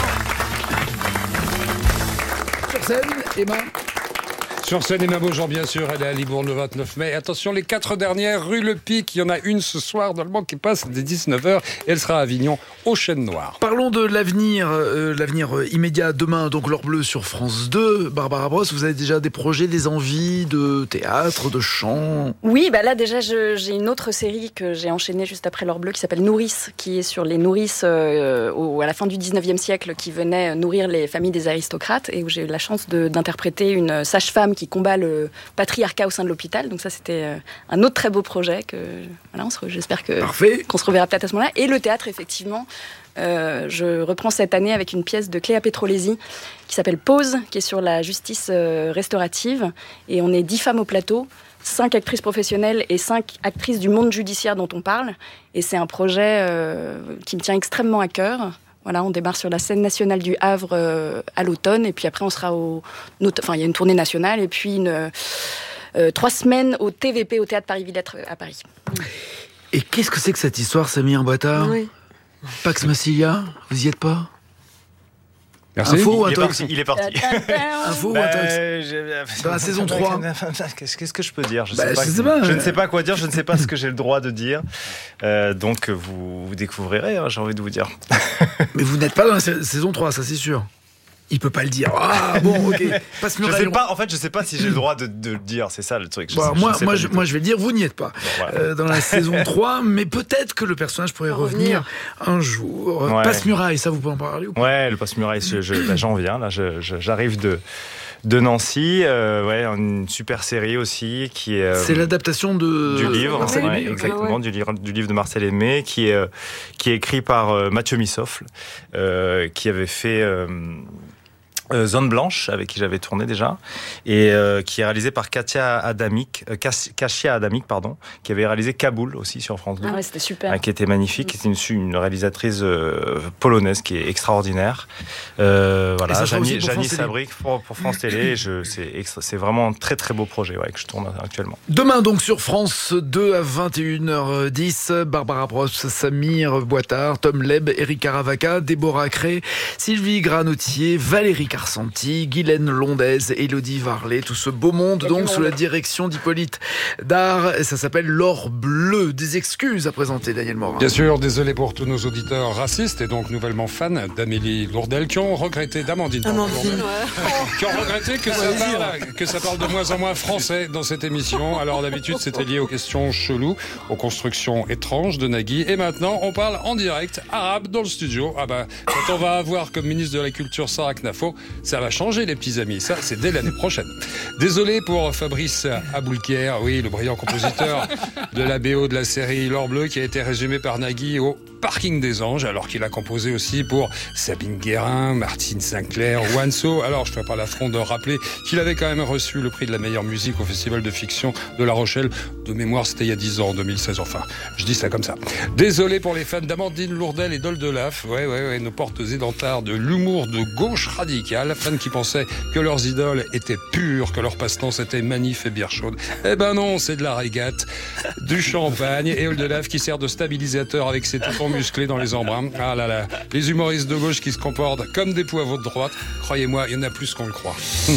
[SPEAKER 1] Sur scène, Emma.
[SPEAKER 4] Sur scène, Emma Beaujean, bien sûr, elle est à Libourne le 29 mai. Attention, les 4 dernières, rue Le Pic, il y en a une ce soir dans le banc qui passe dès 19h. Elle sera à Avignon, au Chêne Noir.
[SPEAKER 1] Parlons de l'avenir immédiat. Demain, donc l'heure bleue sur France 2. Barbara Brosse, vous avez déjà des projets, des envies de théâtre, de chant?
[SPEAKER 5] Oui, bah là déjà, j'ai une autre série que j'ai enchaînée juste après l'heure bleue qui s'appelle Nourrice, qui est sur les nourrices à la fin du 19e siècle qui venaient nourrir les familles des aristocrates et où j'ai eu la chance d'interpréter une sage-femme qui combat le patriarcat au sein de l'hôpital. Donc ça, c'était un autre très beau projet que voilà, j'espère qu'on se reverra peut-être à ce moment-là. Et le théâtre, effectivement, je reprends cette année avec une pièce de Cléa Petrolesi qui s'appelle Pause, qui est sur la justice restaurative. Et on est 10 femmes au plateau, 5 actrices professionnelles et 5 actrices du monde judiciaire dont on parle. Et c'est un projet qui me tient extrêmement à cœur. Voilà, on démarre sur la scène nationale du Havre à l'automne, et puis après on sera il y a une tournée nationale, et puis 3 semaines au TVP, au Théâtre Paris-Villette à Paris.
[SPEAKER 1] Et qu'est-ce que c'est que cette histoire, Samir Boitard? Oui. Pax Massilia, vous y êtes pas?
[SPEAKER 4] Merci.
[SPEAKER 1] Info,
[SPEAKER 3] il est parti.
[SPEAKER 1] Info ou intox? Dans la saison 3.
[SPEAKER 3] Qu'est-ce que je peux dire? Je
[SPEAKER 1] ne
[SPEAKER 3] sais pas quoi dire, je ne sais pas ce que j'ai le droit de dire. Donc vous découvrirez, j'ai envie de vous dire.
[SPEAKER 1] Mais vous n'êtes pas dans la saison 3, ça c'est sûr. Il peut pas le dire. Ah bon, ok.
[SPEAKER 3] Je sais pas si j'ai le droit de le dire, c'est ça le truc.
[SPEAKER 1] Moi, je vais le dire, vous n'y êtes pas. Voilà. Dans la saison 3, mais peut-être que le personnage pourrait revenir un jour. Ouais. Passe-Muraille, ça vous pouvez en parler ou pas?
[SPEAKER 3] Ouais, le Passe-Muraille, j'en viens, là, j'arrive de Nancy, une super série aussi qui est.
[SPEAKER 1] C'est l'adaptation du
[SPEAKER 3] livre, exactement, du livre de Marcel Aimé, qui est écrit par Mathieu Missoffle, qui avait fait Zone Blanche, avec qui j'avais tourné déjà, et qui est réalisé par Kasia Adamic, qui avait réalisé Kaboul aussi sur France 2.
[SPEAKER 5] Ah ouais, c'était super.
[SPEAKER 3] Qui était magnifique. C'est une réalisatrice polonaise qui est extraordinaire. Voilà, Janie Sabric pour France Télé. C'est vraiment un très très beau projet que je tourne actuellement.
[SPEAKER 1] Demain donc sur France 2 à 21h10, Barbara Brosse, Samir Boitard, Tom Leb, Eric Caravaca, Déborah Cré, Sylvie Granotier, Valérie Carsanti, Guylaine Londaise, Élodie Varlet, tout ce beau monde donc sous la direction d'Hippolyte Dard. Ça s'appelle L'Or Bleu. Des excuses à présenter, Daniel Morin.
[SPEAKER 4] Bien sûr, désolé pour tous nos auditeurs racistes et donc nouvellement fans d'Amélie Lourdel qui ont regretté d'Amandine. Qui ont regretté que ça parle de moins en moins français dans cette émission. Alors d'habitude c'était lié aux questions cheloues, aux constructions étranges de Nagui, et maintenant on parle en direct arabe dans le studio. Ah bah, quand on va avoir comme ministre de la Culture Sarah Knafo, ça va changer les petits amis, ça c'est dès l'année prochaine. Désolé pour Fabrice Aboulker, oui, le brillant compositeur de la BO de la série L'Or Bleu, qui a été résumé par Nagui au Parking des Anges, alors qu'il a composé aussi pour Sabine Guérin, Martine Sinclair, Wanso. Alors je ne fais pas l'affront de rappeler qu'il avait quand même reçu le prix de la meilleure musique au Festival de fiction de La Rochelle. De mémoire, c'était il y a 10 ans, en 2016, enfin, je dis ça comme ça. Désolé pour les fans d'Amandine Lourdel et d'Oldelaf, nos portes édentards de l'humour de gauche radicale, fans qui pensaient que leurs idoles étaient pures, que leur passe-temps c'était manif et bière chaude. Eh ben non, c'est de la régate, du champagne, et Oldelaf qui sert de stabilisateur avec ses toutons musclés dans les embruns. Ah là là, les humoristes de gauche qui se comportent comme des poivrons de droite, croyez-moi, il y en a plus qu'on le croit.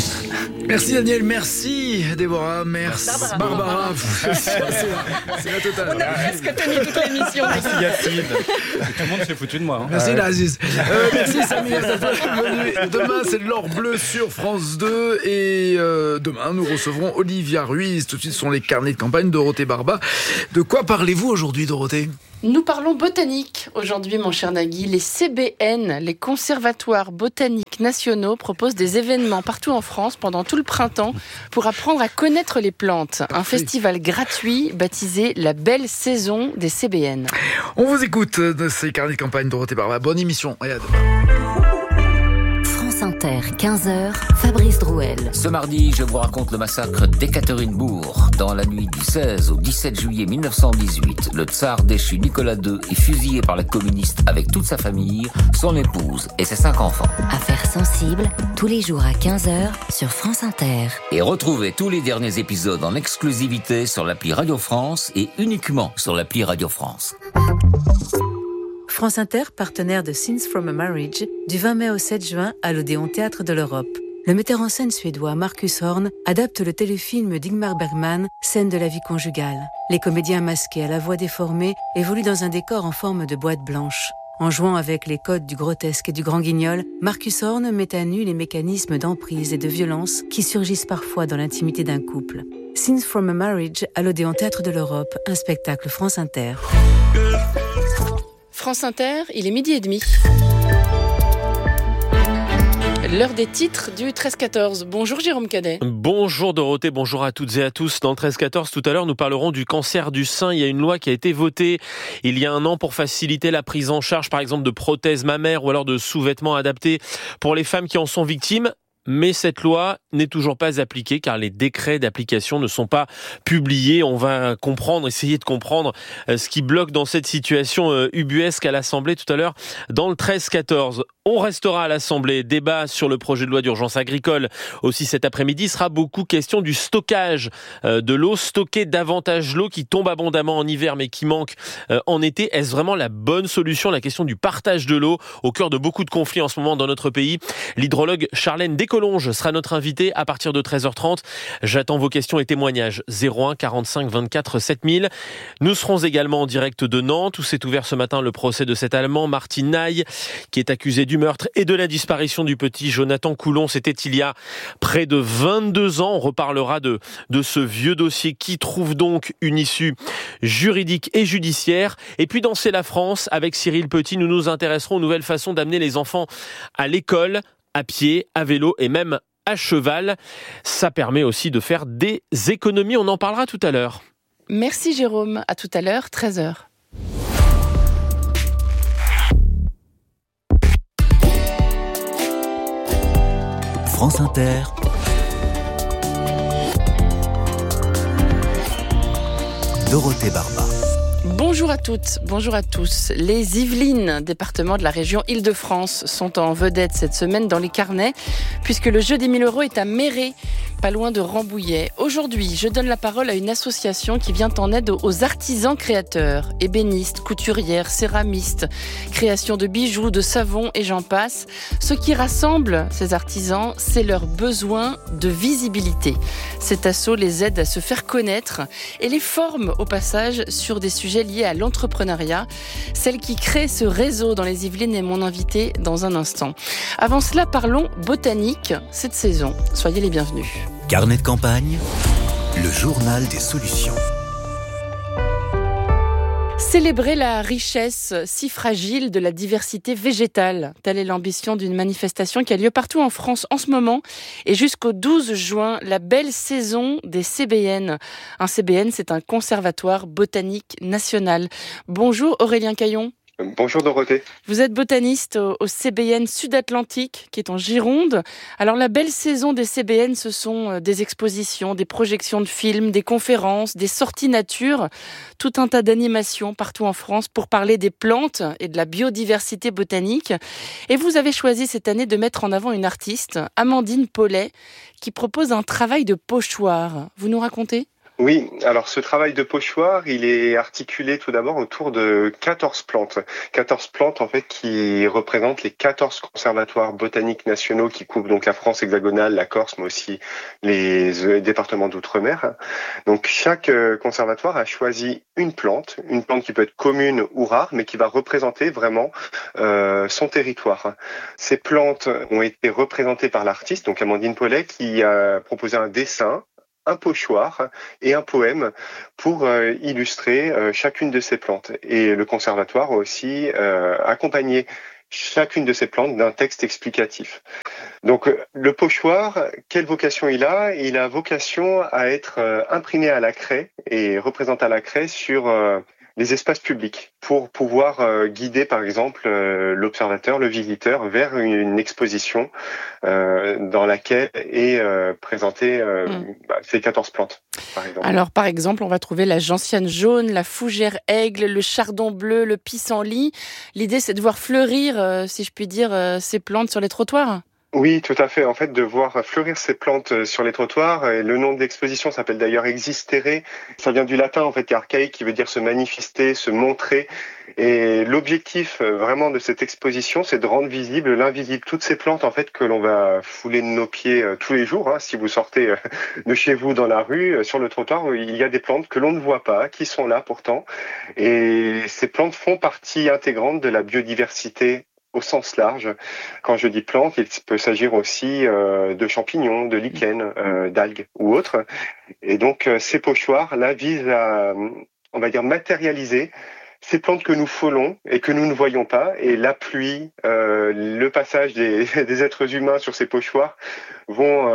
[SPEAKER 1] Merci Daniel, merci Déborah, merci Barbara. C'est la totale.
[SPEAKER 5] On a presque tenu toute l'émission.
[SPEAKER 3] Merci Yacine. Tout le monde s'est foutu de moi.
[SPEAKER 1] Merci Aziz. Merci Samir. Demain c'est L'Or Bleu sur France 2, et demain nous recevrons Olivia Ruiz. Tout de suite ce sont les carnets de campagne, Dorothée Barba. De quoi parlez-vous aujourd'hui, Dorothée ?
[SPEAKER 22] Nous parlons botanique. Aujourd'hui, mon cher Nagui, les CBN, les conservatoires botaniques nationaux, proposent des événements partout en France pendant tout le printemps pour apprendre à connaître les plantes. Parfait. Un festival gratuit baptisé La Belle Saison des CBN.
[SPEAKER 1] On vous écoute de ces carnets de campagne, Dorothée Barba. Bonne émission. Et à demain.
[SPEAKER 11] France Inter, 15h, Fabrice Drouel.
[SPEAKER 6] Ce mardi, je vous raconte le massacre d'Ekaterinbourg. Dans la nuit du 16 au 17 juillet 1918, le tsar déchu Nicolas II est fusillé par les communistes avec toute sa famille, son épouse et ses 5 enfants.
[SPEAKER 11] Affaires sensibles, tous les jours à 15h sur France Inter.
[SPEAKER 6] Et retrouvez tous les derniers épisodes en exclusivité sur l'appli Radio France et uniquement sur l'appli Radio France.
[SPEAKER 8] France Inter, partenaire de Scenes from a Marriage, du 20 mai au 7 juin à l'Odéon Théâtre de l'Europe. Le metteur en scène suédois Marcus Horn adapte le téléfilm d'Ingmar Bergman, Scène de la vie conjugale. Les comédiens masqués à la voix déformée évoluent dans un décor en forme de boîte blanche. En jouant avec les codes du grotesque et du grand guignol, Marcus Horn met à nu les mécanismes d'emprise et de violence qui surgissent parfois dans l'intimité d'un couple. Scenes from a Marriage à l'Odéon Théâtre de l'Europe, un spectacle France Inter.
[SPEAKER 22] France Inter, il est 12h30. L'heure des titres du 13-14. Bonjour Jérôme Cadet.
[SPEAKER 23] Bonjour Dorothée, bonjour à toutes et à tous. Dans le 13-14, tout à l'heure, nous parlerons du cancer du sein. Il y a une loi qui a été votée il y a un an pour faciliter la prise en charge, par exemple, de prothèses mammaires ou alors de sous-vêtements adaptés pour les femmes qui en sont victimes. Mais cette loi n'est toujours pas appliquée car les décrets d'application ne sont pas publiés. On va essayer de comprendre ce qui bloque dans cette situation ubuesque à l'Assemblée tout à l'heure dans le 13-14. On restera à l'Assemblée, débat sur le projet de loi d'urgence agricole. Aussi cet après-midi, sera beaucoup question du stockage de l'eau, stocker davantage l'eau qui tombe abondamment en hiver mais qui manque en été. Est-ce vraiment la bonne solution? La question du partage de l'eau au cœur de beaucoup de conflits en ce moment dans notre pays. L'hydrologue Charlène Descolonges sera notre invitée à partir de 13h30. J'attends vos questions et témoignages. 01 45 24 7000. Nous serons également en direct de Nantes où s'est ouvert ce matin le procès de cet Allemand, Martin Naï, qui est accusé du meurtre et de la disparition du petit Jonathan Coulon. C'était il y a près de 22 ans. On reparlera de ce vieux dossier qui trouve donc une issue juridique et judiciaire. Et puis dans C'est la France, avec Cyril Petit, nous nous intéresserons aux nouvelles façons d'amener les enfants à l'école, à pied, à vélo et même à cheval. Ça permet aussi de faire des économies. On en parlera tout à l'heure.
[SPEAKER 22] Merci Jérôme. À tout à l'heure, 13h.
[SPEAKER 10] France Inter. Dorothée Barba.
[SPEAKER 22] Bonjour à toutes, bonjour à tous. Les Yvelines, département de la région Île-de-France, sont en vedette cette semaine dans les carnets, puisque le jeu des 1000 € est à Méré, pas loin de Rambouillet. Aujourd'hui, je donne la parole à une association qui vient en aide aux artisans créateurs, ébénistes, couturières, céramistes, création de bijoux, de savons et j'en passe. Ce qui rassemble ces artisans, c'est leur besoin de visibilité. Cet asso les aide à se faire connaître et les forme au passage sur des sujets liés à l'entrepreneuriat. Celle qui crée ce réseau dans les Yvelines est mon invitée dans un instant. Avant cela, parlons botanique cette saison. Soyez les bienvenus.
[SPEAKER 10] Carnet de campagne, le journal des solutions.
[SPEAKER 22] Célébrer la richesse si fragile de la diversité végétale. Telle est l'ambition d'une manifestation qui a lieu partout en France en ce moment. Et jusqu'au 12 juin, la belle saison des CBN. Un CBN, c'est un conservatoire botanique national. Bonjour Aurélien Caillon.
[SPEAKER 24] Bonjour Dorothée.
[SPEAKER 22] Vous êtes botaniste au CBN Sud-Atlantique, qui est en Gironde. Alors la belle saison des CBN, ce sont des expositions, des projections de films, des conférences, des sorties nature, tout un tas d'animations partout en France pour parler des plantes et de la biodiversité botanique. Et vous avez choisi cette année de mettre en avant une artiste, Amandine Paulet, qui propose un travail de pochoir. Vous nous racontez ?
[SPEAKER 24] Oui, alors ce travail de pochoir, il est articulé tout d'abord autour de 14 plantes. 14 plantes en fait qui représentent les 14 conservatoires botaniques nationaux qui couvrent donc la France hexagonale, la Corse, mais aussi les départements d'outre-mer. Donc chaque conservatoire a choisi une plante qui peut être commune ou rare, mais qui va représenter vraiment son territoire. Ces plantes ont été représentées par l'artiste, donc Amandine Paulet, qui a proposé un dessin, un pochoir et un poème pour illustrer chacune de ces plantes. Et le conservatoire a aussi accompagné chacune de ces plantes d'un texte explicatif. Donc le pochoir, quelle vocation il a ? Il a vocation à être imprimé à la craie et représenté à la craie sur les espaces publics pour pouvoir guider par exemple l'observateur, le visiteur vers une exposition dans laquelle est présentée ces 14 plantes. Par exemple.
[SPEAKER 22] Alors par exemple, on va trouver la gentiane jaune, la fougère aigle, le chardon bleu, le pissenlit. L'idée c'est de voir fleurir, si je puis dire, ces plantes sur les trottoirs.
[SPEAKER 24] Oui, tout à fait. En fait, de voir fleurir ces plantes sur les trottoirs. Et le nom de l'exposition s'appelle d'ailleurs Existere. Ça vient du latin, en fait, qui est archaïque, qui veut dire se manifester, se montrer. Et l'objectif vraiment de cette exposition, c'est de rendre visible l'invisible. Toutes ces plantes, en fait, que l'on va fouler de nos pieds tous les jours. Si vous sortez de chez vous dans la rue, sur le trottoir, il y a des plantes que l'on ne voit pas, qui sont là pourtant. Et ces plantes font partie intégrante de la biodiversité au sens large. Quand je dis plantes, il peut s'agir aussi de champignons, de lichens, d'algues ou autres. Et donc ces pochoirs là visent à, on va dire, matérialiser ces plantes que nous frôlons et que nous ne voyons pas. Et la pluie, le passage des êtres humains sur ces pochoirs vont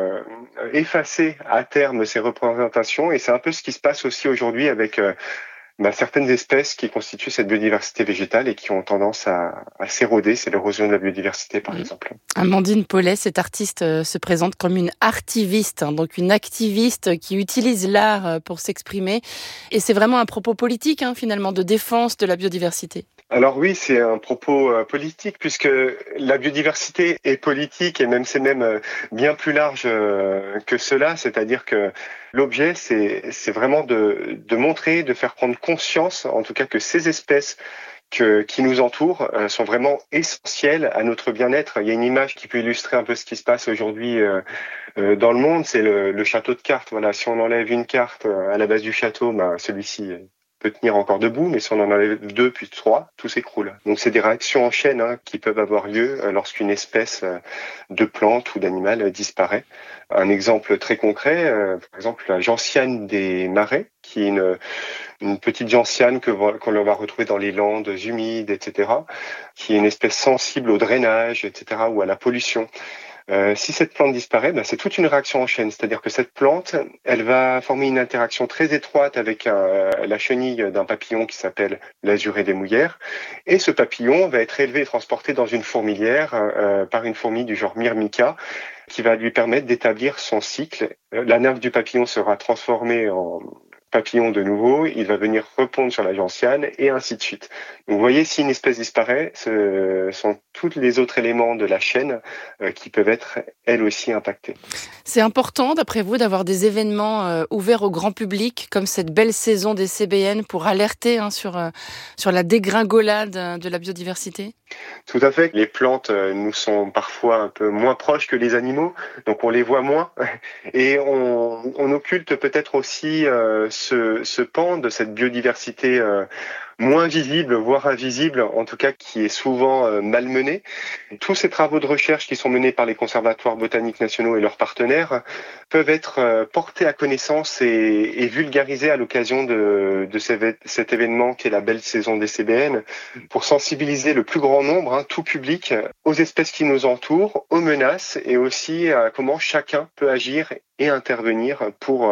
[SPEAKER 24] effacer à terme ces représentations. Et c'est un peu ce qui se passe aussi aujourd'hui avec certaines espèces qui constituent cette biodiversité végétale et qui ont tendance à s'éroder. C'est l'érosion de la biodiversité, par exemple.
[SPEAKER 22] Amandine Paulet, cette artiste se présente comme une artiviste, donc une activiste qui utilise l'art pour s'exprimer. Et c'est vraiment un propos politique, finalement, de défense de la biodiversité.
[SPEAKER 24] Alors oui, c'est un propos politique puisque la biodiversité est politique et c'est même bien plus large que cela. C'est-à-dire que l'objet, c'est vraiment de montrer, de faire prendre conscience, en tout cas, que ces espèces qui nous entourent sont vraiment essentielles à notre bien-être. Il y a une image qui peut illustrer un peu ce qui se passe aujourd'hui dans le monde, c'est le château de cartes. Voilà, si on enlève une carte à la base du château, celui-ci peut tenir encore debout, mais si on en enlève 2 puis 3, tout s'écroule. Donc c'est des réactions en chaîne qui peuvent avoir lieu lorsqu'une espèce de plante ou d'animal disparaît. Un exemple très concret, par exemple la gentiane des marais, qui est une petite gentiane qu'on va retrouver dans les landes humides, etc., qui est une espèce sensible au drainage, etc., ou à la pollution. Si cette plante disparaît, c'est toute une réaction en chaîne. C'est-à-dire que cette plante, elle va former une interaction très étroite avec la chenille d'un papillon qui s'appelle l'azuré des mouillères. Et ce papillon va être élevé et transporté dans une fourmilière par une fourmi du genre Myrmica qui va lui permettre d'établir son cycle. La nymphe du papillon sera transformée en papillon de nouveau, il va venir répondre sur la gentiane et ainsi de suite. Donc, vous voyez, si une espèce disparaît, ce sont tous les autres éléments de la chaîne qui peuvent être, elles aussi, impactés.
[SPEAKER 22] C'est important, d'après vous, d'avoir des événements ouverts au grand public, comme cette belle saison des CBN, pour alerter sur la dégringolade de la biodiversité ?
[SPEAKER 24] Tout à fait. Les plantes nous sont parfois un peu moins proches que les animaux, donc on les voit moins. Et on occulte peut-être aussi ce pan de cette biodiversité moins visible, voire invisible, en tout cas qui est souvent malmenée. Tous ces travaux de recherche qui sont menés par les conservatoires botaniques nationaux et leurs partenaires peuvent être portés à connaissance et vulgarisés à l'occasion de cet événement qui est la belle saison des CBN, pour sensibiliser le plus grand nombre, tout public, aux espèces qui nous entourent, aux menaces et aussi à comment chacun peut agir et intervenir pour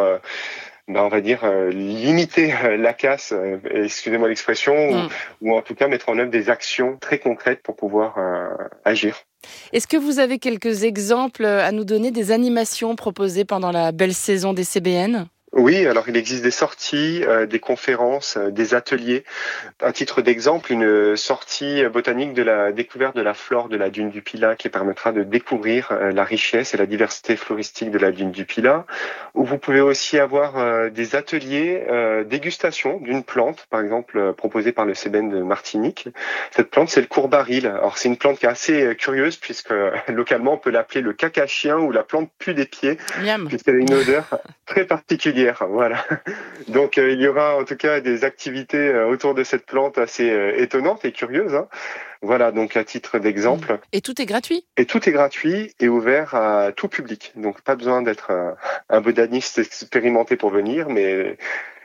[SPEAKER 24] on va dire limiter la casse, excusez-moi l'expression, ou en tout cas mettre en œuvre des actions très concrètes pour pouvoir agir.
[SPEAKER 22] Est-ce que vous avez quelques exemples à nous donner des animations proposées pendant la belle saison des CBN ?
[SPEAKER 24] Oui, alors il existe des sorties, des conférences, des ateliers. À titre d'exemple, une sortie botanique de la découverte de la flore de la dune du Pilat qui permettra de découvrir la richesse et la diversité floristique de la dune du Pilat. Où vous pouvez aussi avoir des ateliers dégustation d'une plante, par exemple proposée par le CBN de Martinique. Cette plante, c'est le courbaril. Alors c'est une plante qui est assez curieuse puisque localement on peut l'appeler le caca-chien ou la plante pue des pieds, puisqu'elle a une odeur très particulière. Voilà. Donc il y aura en tout cas des activités autour de cette plante assez étonnantes et curieuses. Voilà, donc à titre d'exemple.
[SPEAKER 22] Et tout est gratuit ?
[SPEAKER 24] Et tout est gratuit et ouvert à tout public. Donc pas besoin d'être un botaniste expérimenté pour venir, mais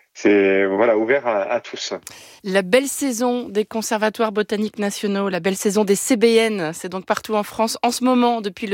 [SPEAKER 24] c'est ouvert à tous.
[SPEAKER 22] La belle saison des conservatoires botaniques nationaux, la belle saison des CBN, c'est donc partout en France en ce moment depuis le